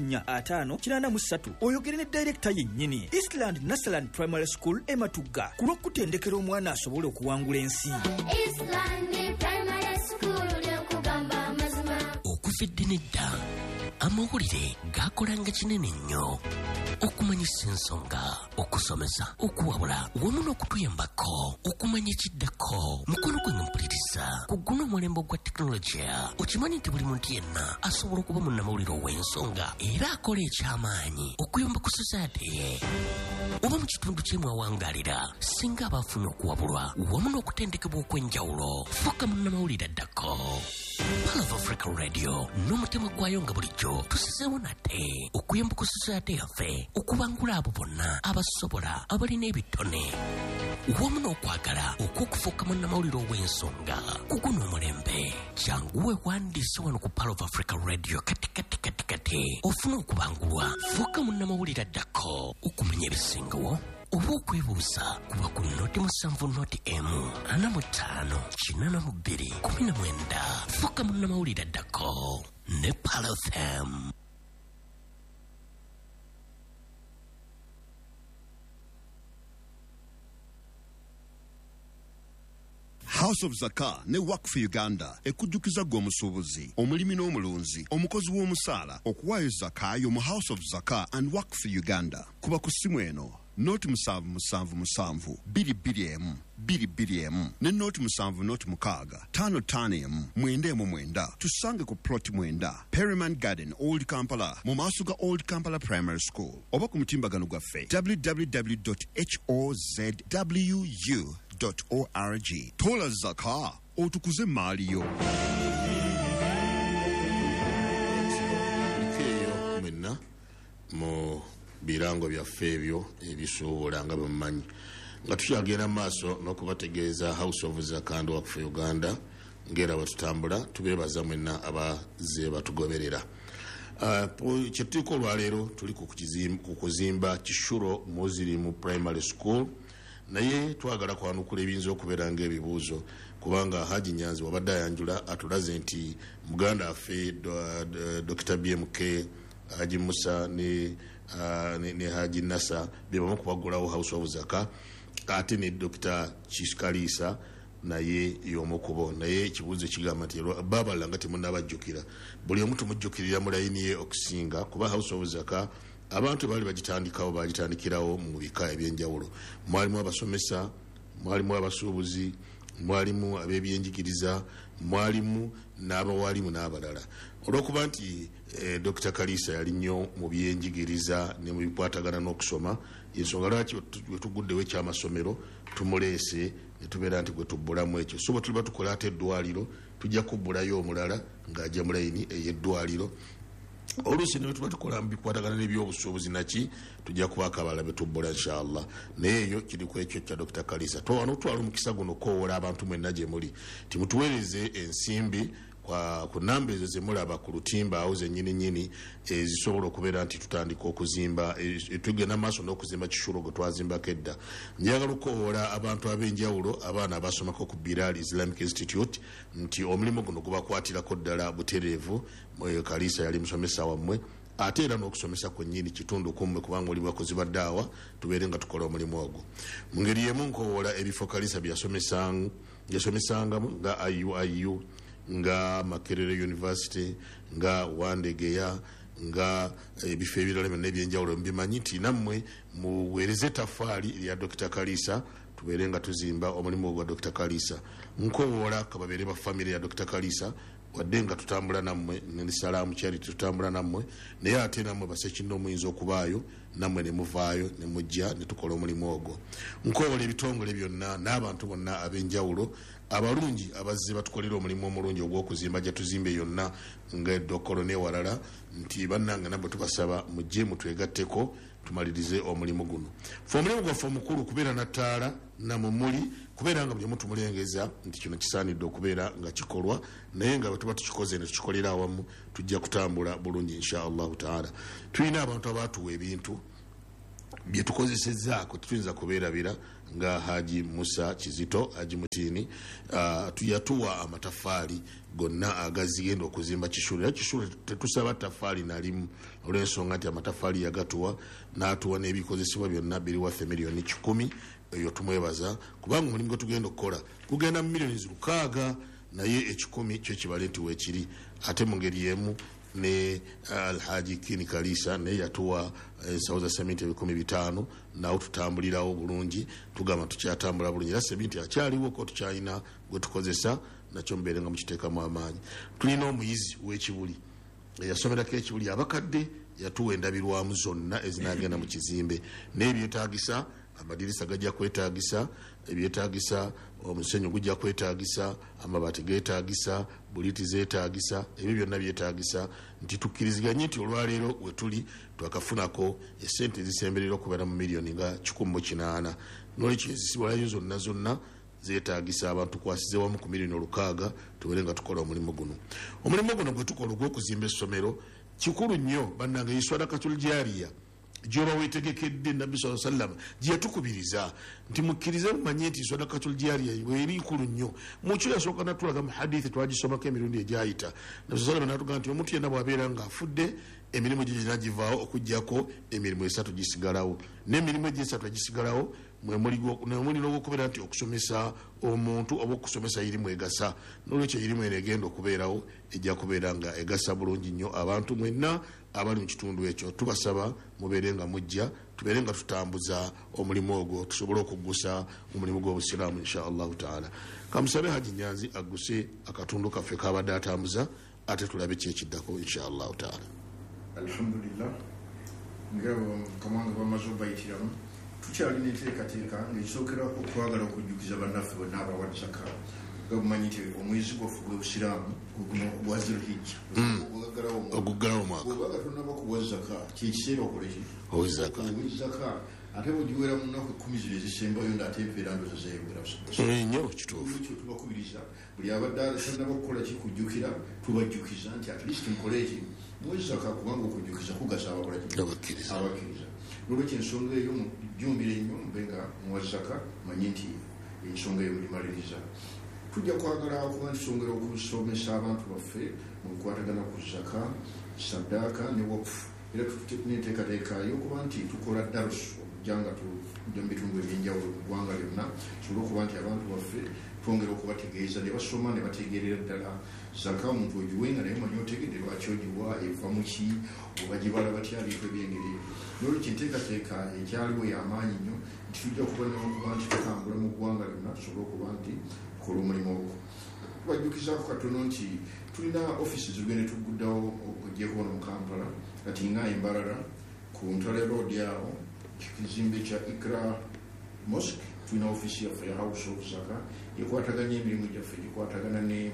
S9: four five eight three oyogere ne director yennyini. Eastland National Primary School e Matugga ku lw'okutendekera omwana asobole okuwangula ensi.
S10: Eastland Primary School ly'okugamba amazima.
S5: Okufidde nedda amawulire gakolanga kinene nnyo okumanyisa ensonga, okusomesa, okuwabula wamu n'okutuyambako okumanya ekiddako. Mukono gwe mpuliriza ku guno omulembe gwa tekinologiya. Okimanyi nti buli muntu yenna asobola okuba munnamawulire ow'ensonga era akola eky'amaanyi okuyamba ku society ye oba mu kitundu kyemwawangaalira singa aba afunye okuwabulwa wamu n'okutendekebwa okw'enjawulo. Fuuka munnamawulire addako. Pal of Africa Radio n'omutima gwayo nga bulijjo tusizeewo nate okuyamba ku society yaffe okubangula abo bonna abasobola abalina ebitone wamu n'okwagala okw'okufuuka munnamawulire ow'ensonga ku guno omulembe. Jangu weewandiise wano ku Pal of Africa Radio kati kati kati kati ofune okubangulwa. Fuuka munnamawulire addako okumanya ebisingawo oba okwebuuza kuba ku noti musanvu noti emu ana mu ttaano kinana mu bbiri kumi na mwenda. Fuuka munnamawulire addako ne Pal F M.
S11: House of Zaka ne Wakfu Uganda ekujjukiza gwe omusuubuzi, omulimi n'omulunzi, omukozi w'omusaala okuwaayo zakaayo mu House of Zaka and Wakfu Uganda. Kuba ku ssimu eno noti musanvu musanvu musanvu bbiri bbiri emu bbiri bbiri emu ne noti musanvu noti mukaaga ttaano ttaano emu mwenda emu mwenda. Tusange ku plot mwenda Perryman Garden, Old Kampala mu maaso ga Old Kampala Primary School oba ku mutimbagano gwaffe w w w dot hozwu dot org. Tola Zaka otukuze maaliyo.
S6: Keyo mwenna mu birango byaffe ebyo ebisuubula nga bwemumanyi nga tukyagenda maaso n'okubategeeza House of Zaka and Wakfu Uganda ng'era bwetutambula. Tubeebaza mwenna abaze batugoberera. Uh, kyettuuka olwaleero tuli ku kuzimba Kishuro Muslim Primary School naye twagala kwanukula ebiyinza okubeera ng'ebibuuzo kubanga Haji Nyanzi wabadde ayanjula atulaze nti muganda affe Dr B M K Haji Musa ne, uh, ne, ne Haji Nasa bebamu kubagulawo House of Zaka ate ne Dr Kiskalisa naye y'omukubo. Naye ekibuuzo kigamba nti babalanga temunnabajjukira buli omu tumujjukirira mu layini ye okusinga kuba House of Zaka abantu bali bagitandikawo bagitandikirawo mu bika ebyenjawulo. Mwalimu abasomesa, mwalimu abasuubuzi, mwalimu ab'ebyenjigiriza, mwalimu n'abawalimu n'abalala. Olw'okuba nti eh, Dr Kalisa yali nnyo mu byenjigiriza ne mu bikwatagana n'okusoma, ensonga lwaki we tuguddewo ekyamasomero tumuleese ne tubeera nti gwe tubbulamu ekyo. So bwe tuliba tukola ate eddwaliro tujja kubbulayo omulala ng'ajja mu layini ey'eddwaliro. Oluusi ne tuba tukola mu bikwatagana n'ebyobusuubuzi naki tujja kubaako abalala be tubbula inshallah. Naye eyo kiri ku ekyo kya Dr Kalisa. Towano otwala omukisa guno koowola abantu mwenna gye muli timutuweereze ensimbi ku namba ezo ze mulaba ku lutimba awo zennyini nnyini ezisobola okubeera nti tutandika okuzimba tugenda maaso n'okuzimba Kishuuro gwe twazimbako edda. Njagala okoowola abantu ab'enjawulo abaana abasomako ku Bilal Islamic Institute nti omulimu guno gubakwatirako ddala butereevu. Kalisa yali musomesa wammwe ate era n'okusomesa kwennyini kitundu kummwe kubanga oli bakozi ba ddaawa tubeere nga tukola omulimu ogwo. Mu ngeri y'emu nkoowola ebifo Kalisa bye yasomesangamu nga I U I U nga Makerere University nga Wandegeya nga ebifo ebirala byonna ebyenjawulo mbimanyi nti nammwe muweereze ettaffaali lya Dr Kalisa tubeere nga tuzimba omulimu ogwa Dr Kalisa. Nkowoola kababeere ba famire ya Dr Kalisa wadde nga tutambula nammwe ne Salaamu Charity tutambula nammwe naye ate nammwe basekino omuyinza okubaayo nammwe ne muvaayo ne mujja ne tukola omulimu ogwo. Nkowoola ebitongole byonna n'abantu bonna ab'enjawulo abalungi abazze batukolera omulimu omulungi ogw'okuzimba gye tuzimbe yonna ng'eddokolo n'ewalala nti bannange nabwe tubasaba mujje mutwegatteko tumalirize omulimu guno. Fe omulimu gwaffe omukulu kubeera na ttaala namumuli kubeera nga buli omu tumulengeza nti kino kisaanidde okubeera nga kikolwa naye nga bwe tuba tukikoze ne tukikolera awamu tujja kutambula bulungi insha allahu taala. Tulina abantu abaatuwa ebintu bye tukozesezzaako tetuyinza kubeerabira nga Haji Musa Kizito Haji Mutini uh, tuyatuwa amataffaali gonna agazigenda okuzimba Kishuuro. Era Kishuuro tetusaba ttaffaali nalimu olw'ensonga nti amataffaali yagatuwa n'atuwa n'ebikozesebwa byonna biri waffe miliyoni kikumi. Eyo tumwebaza kubanga omulimu gwe tugenda okukola gugenda mu miliyoni lukaaga naye ekikumi kyo kibale nti weekiri. Ate mu ngeri y'emu ne Alhaji Kini Kalisa naye yatuwa ensawo za sementi ebikumi bitaano nawo tutambulirawo bulungi tugamba tukyatambula bulungi era sementi akyaliwo ko tukyalina gwe tukozesa nakyo mubeere nga mukiteekamu amaanyi. Tulina omuyizi w'ekibuli eyasomerako ekibuli abakadde yatuwa endabirwamu zonna ezinagenda mu kizimbe n'ebyetaagisa amadirisa gajja kwetaagisa ebyetaagisa omusenyu gujja kwetaagisa amabaati geetaagisa buliti zeetaagisa ebyo byonna byetaagisa nti tukkiriziganye nti olwaleero we tuli twakafunako esente ezisemberera okubeera mu miliyoni nga kikumi mu kinaana n'olwekyo ezisibwalayo zonna zonna zeetaagisa abantu kwasize wamu ku miliyoni olukaaga tubeere nga tukola omulimu guno. Omulimu guno gwe tukola ogw'okuzimba essomero kikulu nnyo bannange yiswadakatul jaariya gyoba weetegekedde nabbi saa sallam gye yatukubiriza nti mukkirize mumanye nti sadakatul jaariya weeri nkulu nnyo. Mukyo yasooka natulaga mu hadithi twagisomako emirundi egyayita nabbi saa sallam natugamba nti omuntu yenna bw'abeera ng'afudde emirimu gye ginagivaawo okuggyako emirimu esatu gisigalawo n'emirimu egyesatu egisigalawo mwemuliro ogw'okubeera nti okusomesa omuntu oba okusomesa irimu egasa. N'olwekyo irimu eno egenda okubeerawo ejja kubeera nga egasa bulungi nnyo abantu mwenna abali mu kitundu ekyo. Tubasaba mubeere nga mujja tubeere nga tutambuza omulimu ogwo tusobole okuggusa omulimu gw'obusiraamu insha allahu taala. Kamusabe Haji Nyanzi agguse akatundu kaffe kabadde atambuza ate tulabe kyekiddako insha allahu taala.
S7: Alhamdulillah ngabo kamanga bamaze bayitiramu tukyalina enteekateeka ng'ekisookerako okwagala okujjukiza bannaffe bonna abawa zaka nga bumanyi nti omwezi gwaffe gw'obusiraamu guno gwa Zulhijja
S6: oguggalawo omwaka
S7: obaga tonaba kuwa zaka kyekiseera okoleki
S6: owe zaka
S7: zaka ate bwegiwera mu nnaku ekkumi ziro ezisembayo ng'ate empeera ndoza zeeyongera
S6: nnyo kituufu
S7: ekyo tubakubiriza buli abadde atanaba kukola kikujjukira tubajjukiza nti at least mukole eki muwe zaka kubanga okujjukiza kugasa abakola
S6: abakkiriza
S7: abakkiriza. N'olwekyo ensonga eyo mujjumbire nnyo mube nga muwa zaka manye nti ensonga eyo mulimaliriza. Tujja kwagala kuba nsongera okusomesa abantu baffe mu bikwatagana ku zaka saddaaka ne wakufu era n'enteekateeka y'okuba nti tukola darusu tujjanga tujja mu bitundu ebyenjawulo mu ggwanga lyonna tusobole okuba nti abantu baffe twongera okubategeeza ne basoma ne bategeerera ddala zaka omuntu ogiwenga naye manyi otegedde lwaki ogiwa eva mu ki oba gibala batya bintu ebyengeri ebyo nolwekyo enteekateeka ekyaliwo y'amaanyi nnyo nti tujja okuba nti tutambula mu ggwanga lyonna tusobole okuba nti tukola omulimu ogwo tubajjukizaako katono nti tulina offisi zigende tuguddawo okugyeko mu Kampala kati nga Embarara ku Ntale Road awo kizimbe kya Ikra Mosque tulina offisi yaffe ya House of Zaka ekwataganya emirimu gyaffe gikwatagana ne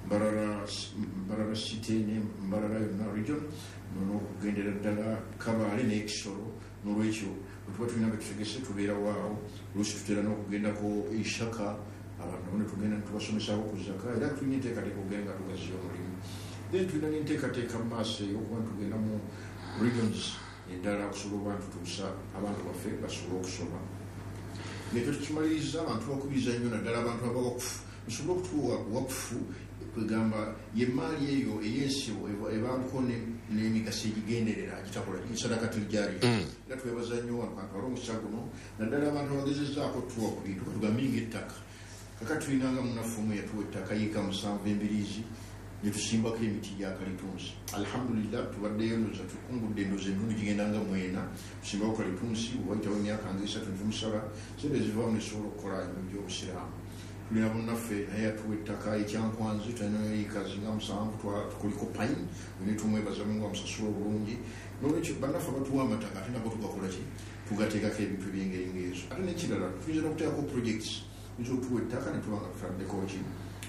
S7: Mbarara City ne Mbarara yonna region n'okugendera ddala Kabale n'Ekisoro n'olwekyo bwetuba tulina betutegese tubeerawo awo oluusi tutera n'okugendako Ishaka abantu bano tugenda tubasomesako ku zaka era tulina enteekateeka okugenda nga tugaziya omulimu then tulina n'enteekateeka mu maaso ey'okuba tugenda mu regions endala okusobola oba ntutuusa abantu baffe basobole okusoma nekyo tukimaliriza abantu bakubiriza nnyo naddala abantu abawakufu tusobole okutuwa wakufu kwegamba yemaali eyo ey'ensibo ebamuko n'emigaso egigenderera gitakola sadaka tulijariya era twebaza nnyo abantu ali omusa guno naddala abantu abagezezaako tuwa ku bintu katugambinga ettaka kaka tulinanga munafumu yatuwa ettaka yiika musanvu embiriizi netusimbako emiti gya kalitunsi alhamdulillah tubaddeyo ndoza tukungudde endoza ennungi gigendanga mwena tusimbako kalitunsi owaitawo emyaka nga esatu netumusaba sente zivaamu nesobola okukola emirimu gy'obusiraamu tulina munnaffe naye yatuwa ettaka ekyankwanzi tulina yiika zinga musanvu tukuliko payini netumwebazamu nga musasula obulungi nolwekyo bannaffe batuwa amataka ate nabo tugakola ki tugateekako ebintu ebyengeri ngaezo ate nekirala tuyinza n'okuteekako projects tuyinza okutuwa ettaka netuba nga tutaddeko ki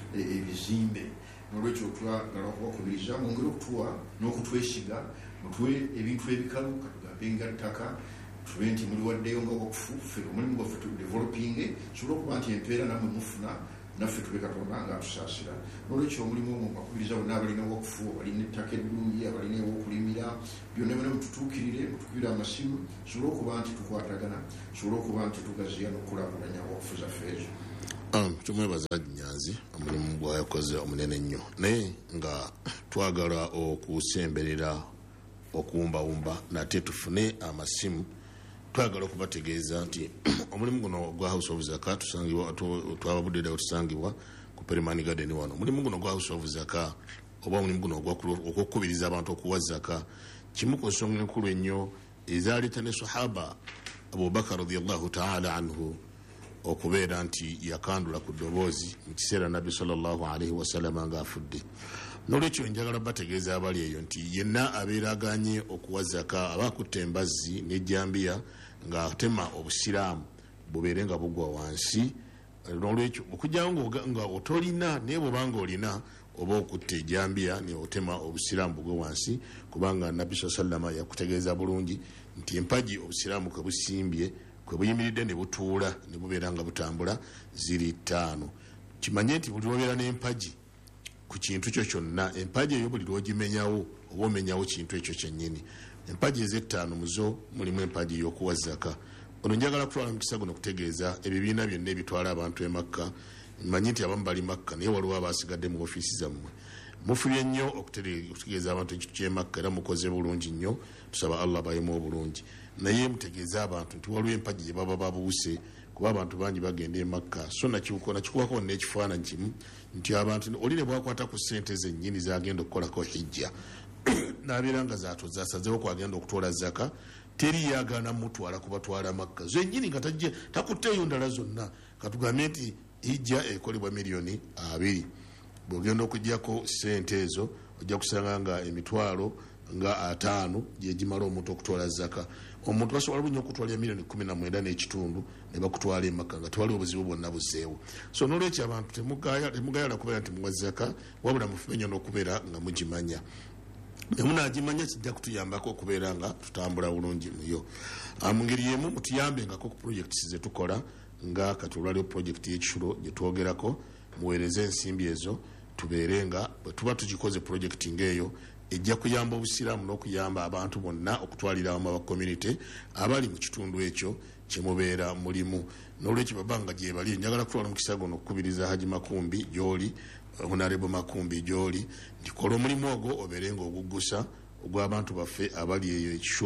S7: ebizimbe nolwekyo twagala okubakubiriza mwongere okutuwa n'okutwesiga mutuwe ebintu ebikalu katugambe nga ttaka tube nti muliwaddeyo nga wakufu ffe omulimu gwaffe tudevelopinge tusobole okuba nti empeera nammwe mufuna naffe tube katonda nga atusaasira nolwekyo omulimu omwo bakubiriza bonna abalina wakufu abalina ettaka eddungi abalina ewokulimira byonna byonna mututuukirire mutukubire amasimu tusobole okuba nti tukwatagana tusobole okuba nti tugaziya n'okukulaakulanya wakufu zaffe ezo
S6: tumwebaza Nyanzi omulimu gwayakoze omunene nnyo naye nga twagala okusemberera okuwumbawumba nate tufune amasimu twagala okubategeeza nti omulimu guno gwa House of Zaka tusangibwa twababuddeewo tusangibwa ku Perimani Garden wano omulimu guno gwa House of Zaka oba omulimu guno ogwokukubiriza abantu okuwa zaka kimu ku nsonga enkulu ennyo ezaleeta ne sahaba Abubakar radiyallahu ta'ala anhu okubeera nti yakandula ku ddoboozi mu kiseera nabbi sallallahu alaihi wasallam nga afudde nolwekyo njagala bategeeza abali eyo nti yenna abeera aganye okuwa zaka aba akutte embazzi n'ejjambiya ng'atema obusiraamu bubeere nga bugwa wansi nolwekyo okujjawo nga otolina naye bwobanga olina oba okutta ejjambiya ne otema obusiraamu bugwe wansi kubanga nabbi sallallahu alaihi wasallam yakutegeeza bulungi nti empagi obusiraamu kwe busimbye kwe buyimiridde ne butuula ne bubeera nga butambula ziri ttaano kimanye nti buli lwobeera n'empagi ku kintu kyo kyonna empagi eyo buli lwogimenyawo oba omenyawo kintu ekyo kyennyini empagi ez'ettaano muzo mulimu empagi ey'okuwa zaka ono njagala kutwala mukisa guno okutegeeza ebibiina byonna ebitwala abantu e Makka mmanyi nti abamu bali Makka naye waliwo abasigadde mu ofiisi zammwe mufubye nnyo okutegeeza abantu ekintu ky'e Makka era mukoze bulungi nnyo tusaba Allah bayemu obulungi naye mutegeeza abantu nti waliwo empagi gye baba babuuse kuba abantu bangi bagenda e Makka so nakibuko nakikuwako n'ekifaananyi kimu nti abantu oli ne bwakwata ku ssente zennyini zagenda okukolako hijja n'abeera nga zato zasazeewo kwagenda okutwala zaka teri yagaana mutwala kubatwala Makka zennyini nga tajje takutteeyo ndala zonna katugambe nti hijja ekolebwa miliyoni abiri bw'ogenda okuggyako ssente ezo ojja kusanga nga emitwalo nga ataano gye gimala omuntu okutwala zaka omuntu basobola bunyo okutwala miliyoni kumi na mwenda n'ekitundu ne bakutwala e Makka nga tewali obuzibu bwonna buzeewo so n'olwekyo abantu temugayala kubeera nti muwa zaka wabula mufube nnyo n'okubeera nga mugimanya emunagimanya kijja kutuyambako okubeera nga tutambula bulungi muyo mu ngeri yemu mutuyambengako ku projekiti ze tukola nga kati olwaliwo projekiti y'ekisulo gye twogerako muweereze ensimbi ezo tubeere nga bwe tuba tugikoze projekiti ng'eyo ejja kuyamba obusiraamu n'okuyamba abantu bonna okutwalira awamu aba community abali mu kitundu ekyo kyemubeera mulimu n'olwekyo babanga gye bali njagala kutwala mukisa guno okukubiriza Haji Makumbi gy'oli Honorable Makumbi gy'oli ndikola omulimu ogwo obeere nga oguggusa ogw'abantu baffe abali eyo ekisulo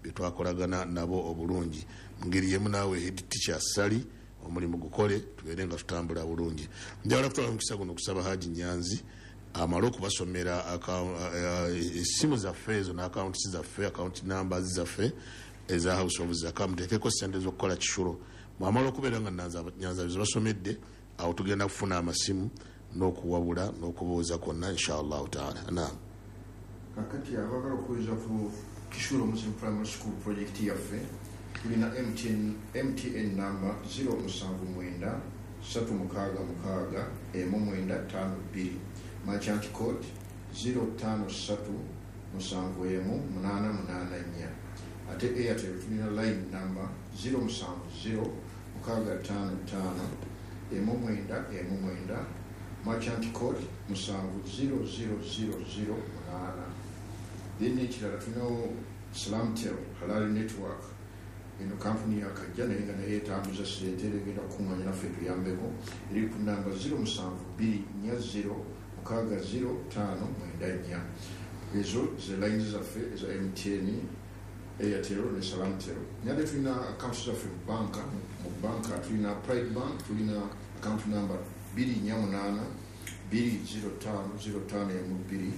S6: byetwakolagana nabo obulungi mungeri yemu naawe head teacher sali omulimu gukole tubeere nga tutambula bulungi. Njagala kutwala omukisa guno okusaba Haji Nyanzi amala okubasomera essimu zaffe ezo n'akawunti zaffe akawunti numbers zaffe eza House of Zakah muteekeko ssente z'okukola kishulo mwamala okubeera nga Nyanza zibasomedde awo tugenda kufuna amasimu n'okuwabula n'okubuuza kwonna inshallah taala. Naam,
S7: kakati abagala okuweza ku kishulo Muslim Primary School project yaffe tulina M T N, M T N number zero musanvu mwenda satu mukaaga mukaaga emu mwenda tano bbiri, merchant code zero tano satu musanvu emu munana munana nnya. Ate Airtel tulina line number zero musanvu zero mukaaga tano tano emu mwenda emu mwenda, merchant code musanvu zero zero zero zero munana. Then ekirala tulina Slamtel Halal Network eno kampuni yakajja naye nga naye etambuza ssente egenda kukuŋŋaanya naffe tuyambeko, eri ku namba zero musanvu bbiri nnya zero mukaaga zero taano mwenda nnya. Ezo ze lines zaffe eza M T N, Airtel ne Salamtel. Nyade tulina accounts zaffe mu banka, mu banka tulina Pride Bank, tulina account number bbiri nnya munaana bbiri zero taano zero taano emu bbiri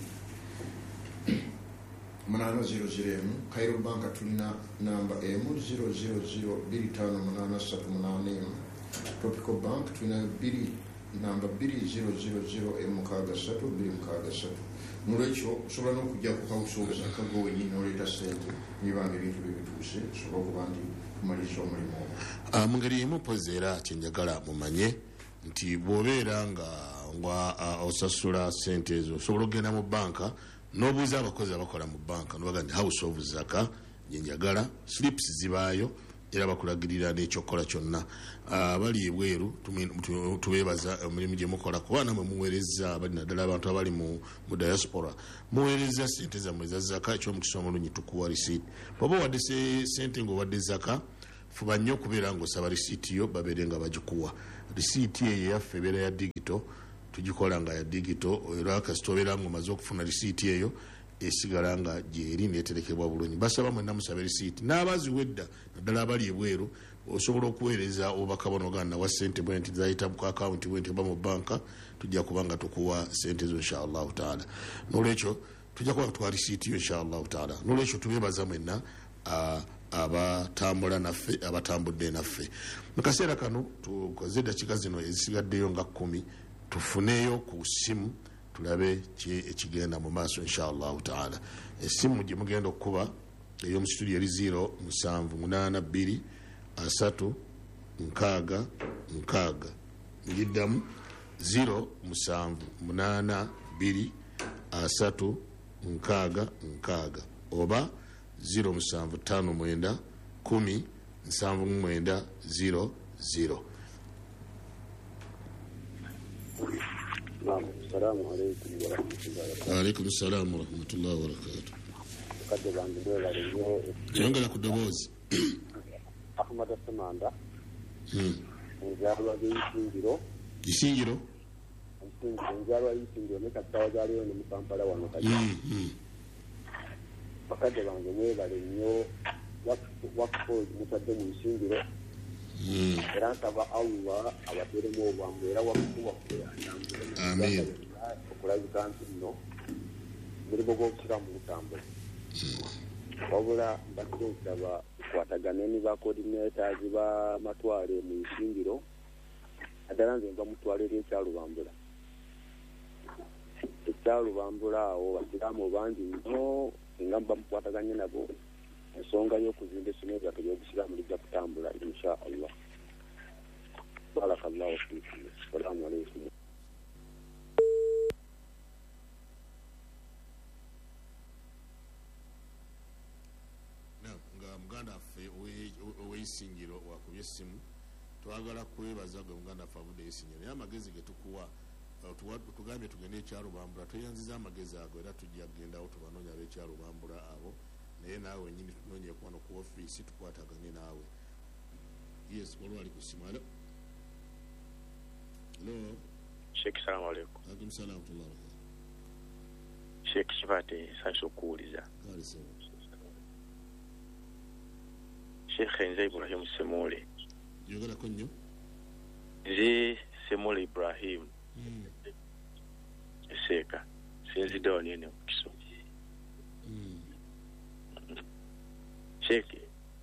S7: munana zero zero emu. Cairo Bank tulina namba emu zero zero zero bbiri taano munana ssatu munana emu. Tropical Bank tulina bbiri namba bbiri zero zero zero emu mukaaga ssatu bbiri mukaaga ssatu. Nolwekyo osobola n'okujja ku House of Zakah go wenyini n'oleeta ssente nibanga ebintu bye bituuse osobola okuba nti tumaliriza omulimu ogwo.
S6: Mu ngeri emu mpozi era kyenjagala mumanye nti bw'obeera nga osasula ssente ezo osobola okugenda mu banka n'obuuza abakozi abakola mu banka nobaga nti House of Zakah gyenjagala, slips zibaayo era bakulagirira n'ekyokukola kyonna. Abali ebweru tubeebaza emirimu gye mukola kuba namwe muweereza abali naddala abantu abali mu diaspora muweereza ssente zammwe eza Zakah, ekyomukisa omulungi tukuwa risiiti. Bw'oba owadde ssente ng'owadde Zakah fuba nnyo okubeera ng'osaba risiiti yo babeere nga bagikuwa. Risiiti eyo yaffe ebeera ya digito, tugikola nga ya digito era kasita obeera ng'omaze okufuna risiiti eyo esigala nga gyeri neterekebwa bulungi. Basaba mwenna musabe risiiti n'abaziwedda naddala abali ebweru osobola okuweereza obubaka buno gana wa ssente bwe nti zayita mu akawunti bwe nti oba mu banka tujja kuba nga tukuwa ssente zo inshallah taala. N'olwekyo tujja kuba tuwa risiiti yo inshallah taala. N'olwekyo tubeebaza mwenna abatambula naffe abatambudde naffe. Mu kaseera kano tukoze eddakiika zino ezisigaddeyo nga kkumi tufuneyo ku simu tulabe ki ekigenda mu maaso inshallah taala. Essimu gye mugenda okukuba ey'omu studio eri zero musanvu munaana bbiri asatu nkaaga nkaaga. Ngiddamu zero musanvu munaana bbiri asatu nkaaga nkaaga oba zero musanvu ttaano mwenda kumi nsanvu mwenda zero zero.
S12: Assalamu alaikum warahmatullahi wabarakatuh.
S6: Alaikum assalam warahmatullahi wabarakatuh.
S12: Kade bandu bela leo
S6: yongera ku ddoboozi.
S12: Ahmad Samanda.
S6: Hmm.
S12: Njalwa y'isingiro.
S6: Isingiro?
S12: Njalwa y'isingiro ne katawa jalio ne Kampala wano kati.
S6: Hmm.
S12: Bakade bandu bela leo wakko mutadde mu isingiro.
S6: Hmm.
S12: Era nsaba Allah abateremu obwangu era wakuwa
S6: amen
S12: okulabika nti nno mulimu gw'okukiramu butambula wabula mbadde nsaba kukwatagane ne ba coordinators ba matwale mu isingiro naddala nze nva mutwale ery'ekyalubambula ekyalubambula awo basiraamu bangi nnyo singa muba mukwataganye nabo ensonga y'okuzimba essomero lyaffe ly'obusiraamu lijja kutambula insha Allah. Barakallahu fiikum. Assalamu alaikum.
S6: Nga muganda waffe ow'eisingiro wakubye essimu twagala kwebaza gwe muganda waffe avudde eisingiro naye amagezi ge tukuwa tugambye tugende ekyalubambula tweyanziza amagezi ago era tujja kugendawo tubanoonya ab'ekyalubambula abo naye naawe nyini tunonye kwano ku ofiisi tukwatagane naawe. Yes, olwali ku simu. Hello. Hello.
S13: Sheikh, salamu alaikum.
S6: Alaikum salam wa rahmatullah.
S13: Sheikh Kivate sanso kuuliza.
S6: Kale sawa.
S13: Sheikh Nze Ibrahim Semole.
S6: Yogerako nnyo.
S13: Nze Semole Ibrahim.
S6: Mm.
S13: Eseka. Sinziddewo nene mukiso.
S6: Mm.
S13: Sheikh.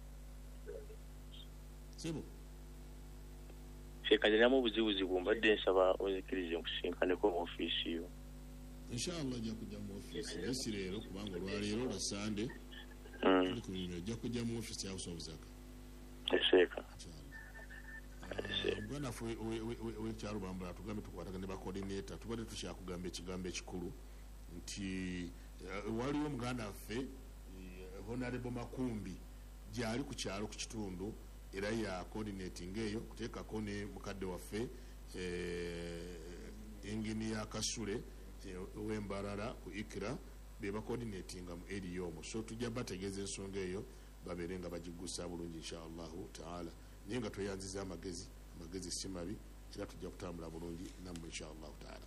S6: Sebo.
S13: Sheikh ninamu obuzibuzibu mbadde nsaba onzikirize nkusinkaneko mu ofiisi yo.
S6: Inshallah ajja kujja mu ofiisi esi leero kubanga olwaleero lwa Sunday.
S13: Mm.
S6: Ajja kujja mu ofiisi ya House of Zaka.
S13: Eseka.
S6: Bwana fwe wekyalo bambula tugambe tukwatagane ba coordinator tubadde tukyakugamba ekigambo ekikulu nti waliwo muganda waffe Honorable Makumbi gyali ku kyalo ku kitundu era ya coordinating eyo kuteekako ne mukadde waffe engineer Kasule w'Embarara ku Ikira be ba coordinatinga mu area omwo so tujja bategeeza ensonga eyo babeere nga bagigusa bulungi inshallahu taala naye nga tweyanziza amagezi amagezi si mabi era tujja kutambula bulungi nammwe inshallahu taala.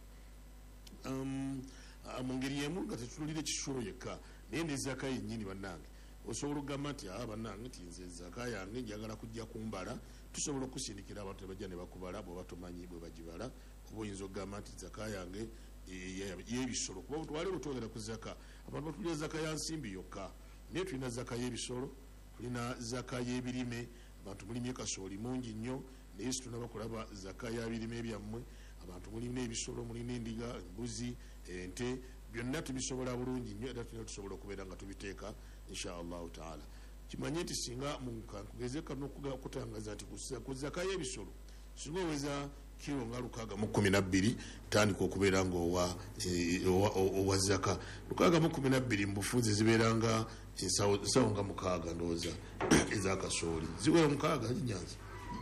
S6: Um, mu ngeri emu nga tetulire kisulo yekka naye nezaka yennyini bannange osobola okugamba nti aa bannange nti nze zaka yange njagala kujja kumbala tusobola okusindikira abantu tebajja ne bakubala bw'oba tomanyi bwe bagibala oba oyinza okugamba nti zaka yange y'ebisolo kuba twaleero twogera ku zaka abantu batulira zaka ya nsimbi yokka naye tulina zaka y'ebisolo tulina zaka y'ebirime abantu mulimye kasooli mungi nnyo naye situnaba kulaba zaka ya birime byammwe abantu mulina ebisolo mulina endiga embuzi ente byonna tubisobola bulungi nnyo era tulina tusobola okubeera nga tubiteeka inshallahu taala kimanye nti singa munkugeze kano okutangaza nti ku zaka y'ebisolo singa oweza kilo nga lukaaga mu kumi na bbiri tandika okubeera nga owa zaka lukaaga mu kumi na bbiri mubufunze zibeera nga ensawo nga mukaaga ndowooza ezakasooli ziwera mukaaga zinyanza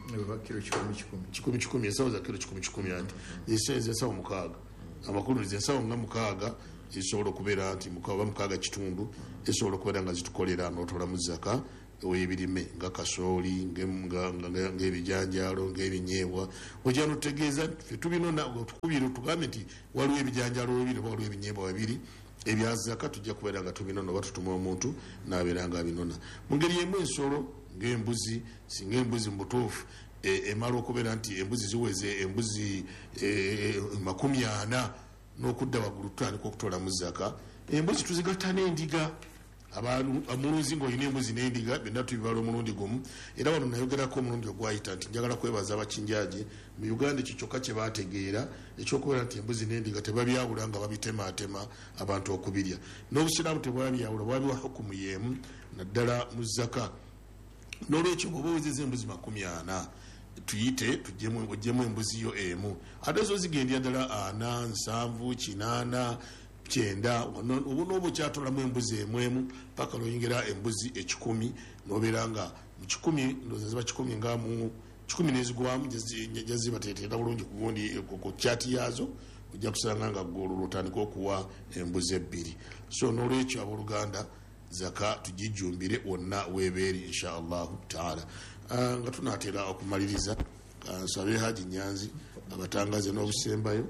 S6: kikumi kikumi ensawo za kiro kikumi kikumi anti ensawo mukaaga amakulu ensawo nga mukaaga zisobola okubeera nti oba mukaaga kitundu esobola okubeera nga zitukolera n'otolamu zaka ow'ebirime nga kasooli ng'ebijanjaalo ng'ebinyeebwa ojja notegeeza ffe tubinona tukubire tugambe nti waliwo ebijanjaalo bibiri oba waliwo ebinyeebwa bibiri ebyazaka tujja kubeera nga tubinona oba tutuma omuntu n'abeera nga abinona mu ngeri emu ensolo ng'embuzi singa embuzi mu butuufu emala okubeera nti embuzi ziweze embuzi makumi ana n'okudda waggulu tutandika okutolamu zaka embuzi tuzigatta n'endiga omulundi ng'olina embuzi n'endiga byonna tubibala omulundi gumu era wano nayogerako omulundi ogwayita nti njagala kwebaza abakinjaje mu Uganda ekyo kyokka kye baategeera ekyokubeera nti embuzi n'endiga tebabyawula nga babitematema abantu okubirya n'obusiraamu tebwabyawula bwabiwa hukumu y'emu naddala mu zaka n'olwekyo bw'oba owezeza embuzi makumi ana tuyite tujjemu embuzi yo emu ate zo zigendya ddala ana nsanvu kinaana kyenda oba n'oba okyatolamu embuzi emu emu paka lwoyingira embuzi ekikumi nobeera nga mu kikumi ndowooza ziba kikumi nga mu kikumi nezigwamu jazibateetera bulungi kugundi ku kyati yaazo ojja kusanga nga ggulu lwotandika okuwa embuzi ebbiri so n'olwekyo abooluganda zaka tugijumbire wonna weebeeri inshallahu taala. nga tunaatera okumaliriza nsabe Haji Nyanzi abatangaze n'obusembayo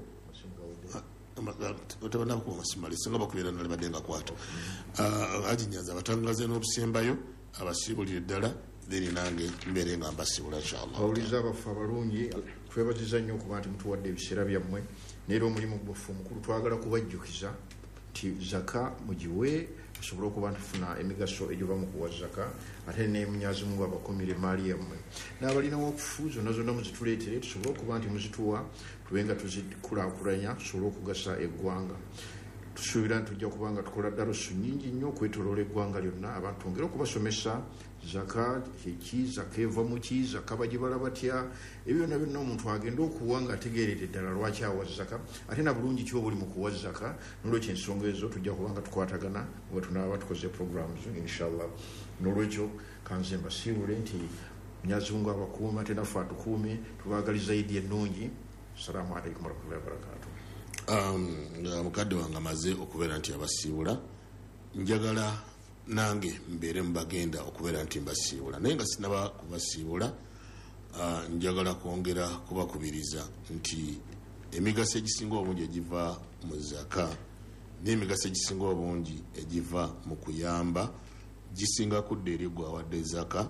S6: otabanakubasimale singa bakubeera nali badde nga kwata Haji Nyanzi abatangaze n'obusembayo abasibulire ddala then nange mbeere nga mbasibula inshallah.
S7: Bawuliza abaffe abalungi twebaziza nnyo okuba nti mutuwadde ebiseera byammwe neera omulimu gwaffe omukulu twagala kubajjukiza nti zaka mugiwe tusobole okuba ntufuna emigaso egiva mu kuwa zaka ate ne munyazi mungu abakomire maali yammwe n'abalina wakufu zonna zonna muzituleetere tusobole okuba nti muzituwa tube nga tuzikulaakulanya tusobole okugasa eggwanga. Tusuubira nti tujja kuba nga tukola darusu nnyingi nnyo okwetoloola eggwanga lyonna abantu twongere okubasomesa zaka kiki zaka eva mu ki zaka bagibala batya ebyo byonna byonna omuntu agenda okuwa nga ategeerera ddala lwaki awa zaka ate na bulungi ki obuli mu kuwa zaka n'olwekyo ensonga ezo tujja kuba nga tukwatagana bwe tunaaba tukoze programs inshallah. N'olwekyo kanze mbasiibule nti munyazi mungu abakuuma ate naffe atukuume tubaagaliza idi ennungi. Assalamu alaikum warahmatullahi wabarakatuh.
S6: Um, mukadde wange amaze okubeera nti abasiibula njagala nange mbeere mubagenda okubeera nti mbasiibula naye nga sinaba kubasiibula uh, njagala kwongera kubakubiriza nti emigaso egisinga obungi egiva mu zaka n'emigaso egisinga obungi egiva mu kuyamba gisinga kudda eri gwe awadde zaka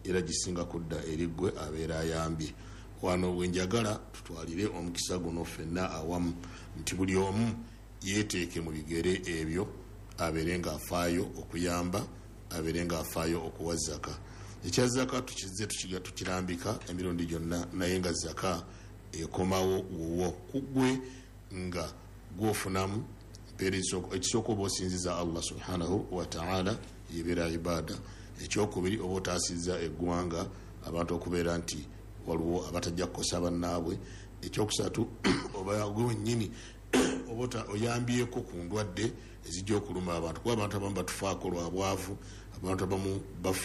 S6: era gisinga kudda eriggwe abeera ayambye. Wano wenjagala tutwalire omukisa guno ffenna awamu nti buli omu yeeteeke mu bigere ebyo abeere ng'afaayo okuyamba, abeere ng'afaayo okuwa zaka. Ekya zaka tukize tukirambika emirundi gyonna, naye nga zaka ekomawo wuwo kugwe nga gwofunamu ekisooka oba osinziza Allah subhanahu wa ta'ala yebeera ibaada. Ekyokubiri oba otaasizza eggwanga abantu okubeera nti waliwo abatajja kukosa bannaabwe. Ekyokusatu oba gwe wennyini oba oyambyeko ku ndwadde ezijja okuluma abantu, kuba abantu abamu batufaako lwa bwavu, abantu abamu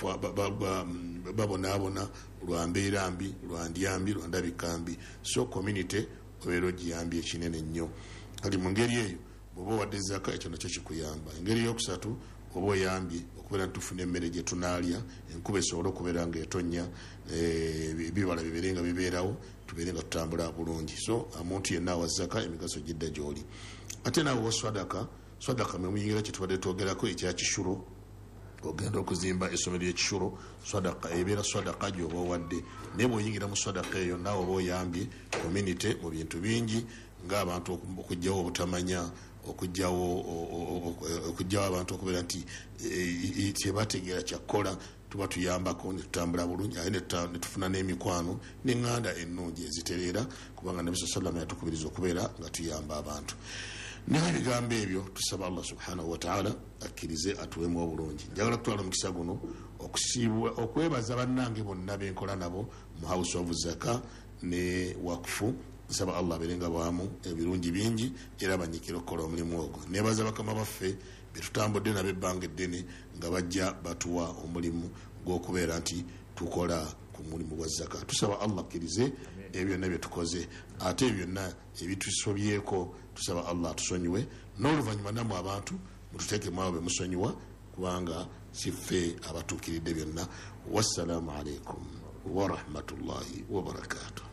S6: babonaabona lwa mbeera mbi, lwa ndyambi, lwa ndabika mbi. So community obeera ogiyambye ekinene nnyo. Kati mu ngeri eyo bw'oba owadde zaka ekyo nakyo kikuyamba. Engeri eyokusatu oba oyambye okubeera nti tufuna emmere gye tunaalya, enkuba esobole okubeera ng'etonnya, ebibala bibeere nga bibeerawo, tubeere nga tutambula bulungi. So omuntu yenna awa zaka emigaso gidda gy'oli. Ate naawe wa swadaka, swadaka mwe muyingira kye tubadde twogerako ekya kishuro. Ogenda okuzimba essomero ly'ekishuro, swadaka ebeera swadaka gy'oba owadde. Naye bw'oyingira mu swadaka eyo naawe oba oyambye community mu bintu bingi, ng'abantu okugyawo obutamanya, okugyawo okugyawo abantu okubeera nti kyebategeera kyakkola tuba tuyambako ne tutambula bulungi, aye ne tufuna n'emikwano n'eŋŋanda ennungi ezitereera, kubanga Nabi sallallahu yatukubiriza okubeera nga tuyamba abantu. Naye ebigambo ebyo tusaba Allah subhanahu wa ta'ala akkirize atuwemu obulungi. Njagala kutwala omukisa guno okusiibwa okwebaza bannange bonna benkola nabo mu House of Zaka ne Wakfu. Nsaba Allah abeerenga bwamu ebirungi bingi era banyikira okukola omulimu ogwo. Nebaza bakama baffe betutambudde n'abebbanga eddene nga bajja batuwa omulimu gw'okubeera nti tukola ku mulimu gwa zaka. Tusaba Allah akkirize ebyo byonna bye tukoze, ate ebyo byonna ebitusobyeko tusaba Allah atusonyiwe, n'oluvannyuma nammwe abantu mututeekemu abo be musonyiwa, kubanga siffe abatuukiridde byonna. Wassalaamu alaikum wa rahmatullahi wa barakatuh.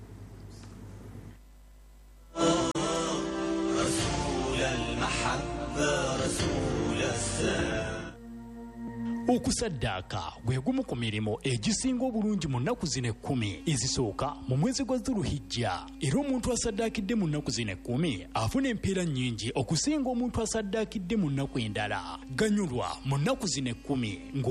S14: رسول المحبة رسول السلام.
S2: Okusaddaaka gwe gumu ku mirimu egisinga obulungi mu nnaku zino ekkumi ezisooka mu mwezi gwa Dhulhijja, era omuntu asaddaakidde mu nnaku zino ekkumi afuna empeera nnyingi okusinga omuntu asaddaakidde mu nnaku endala. Ganyulwa mu nnaku zino ekkumi.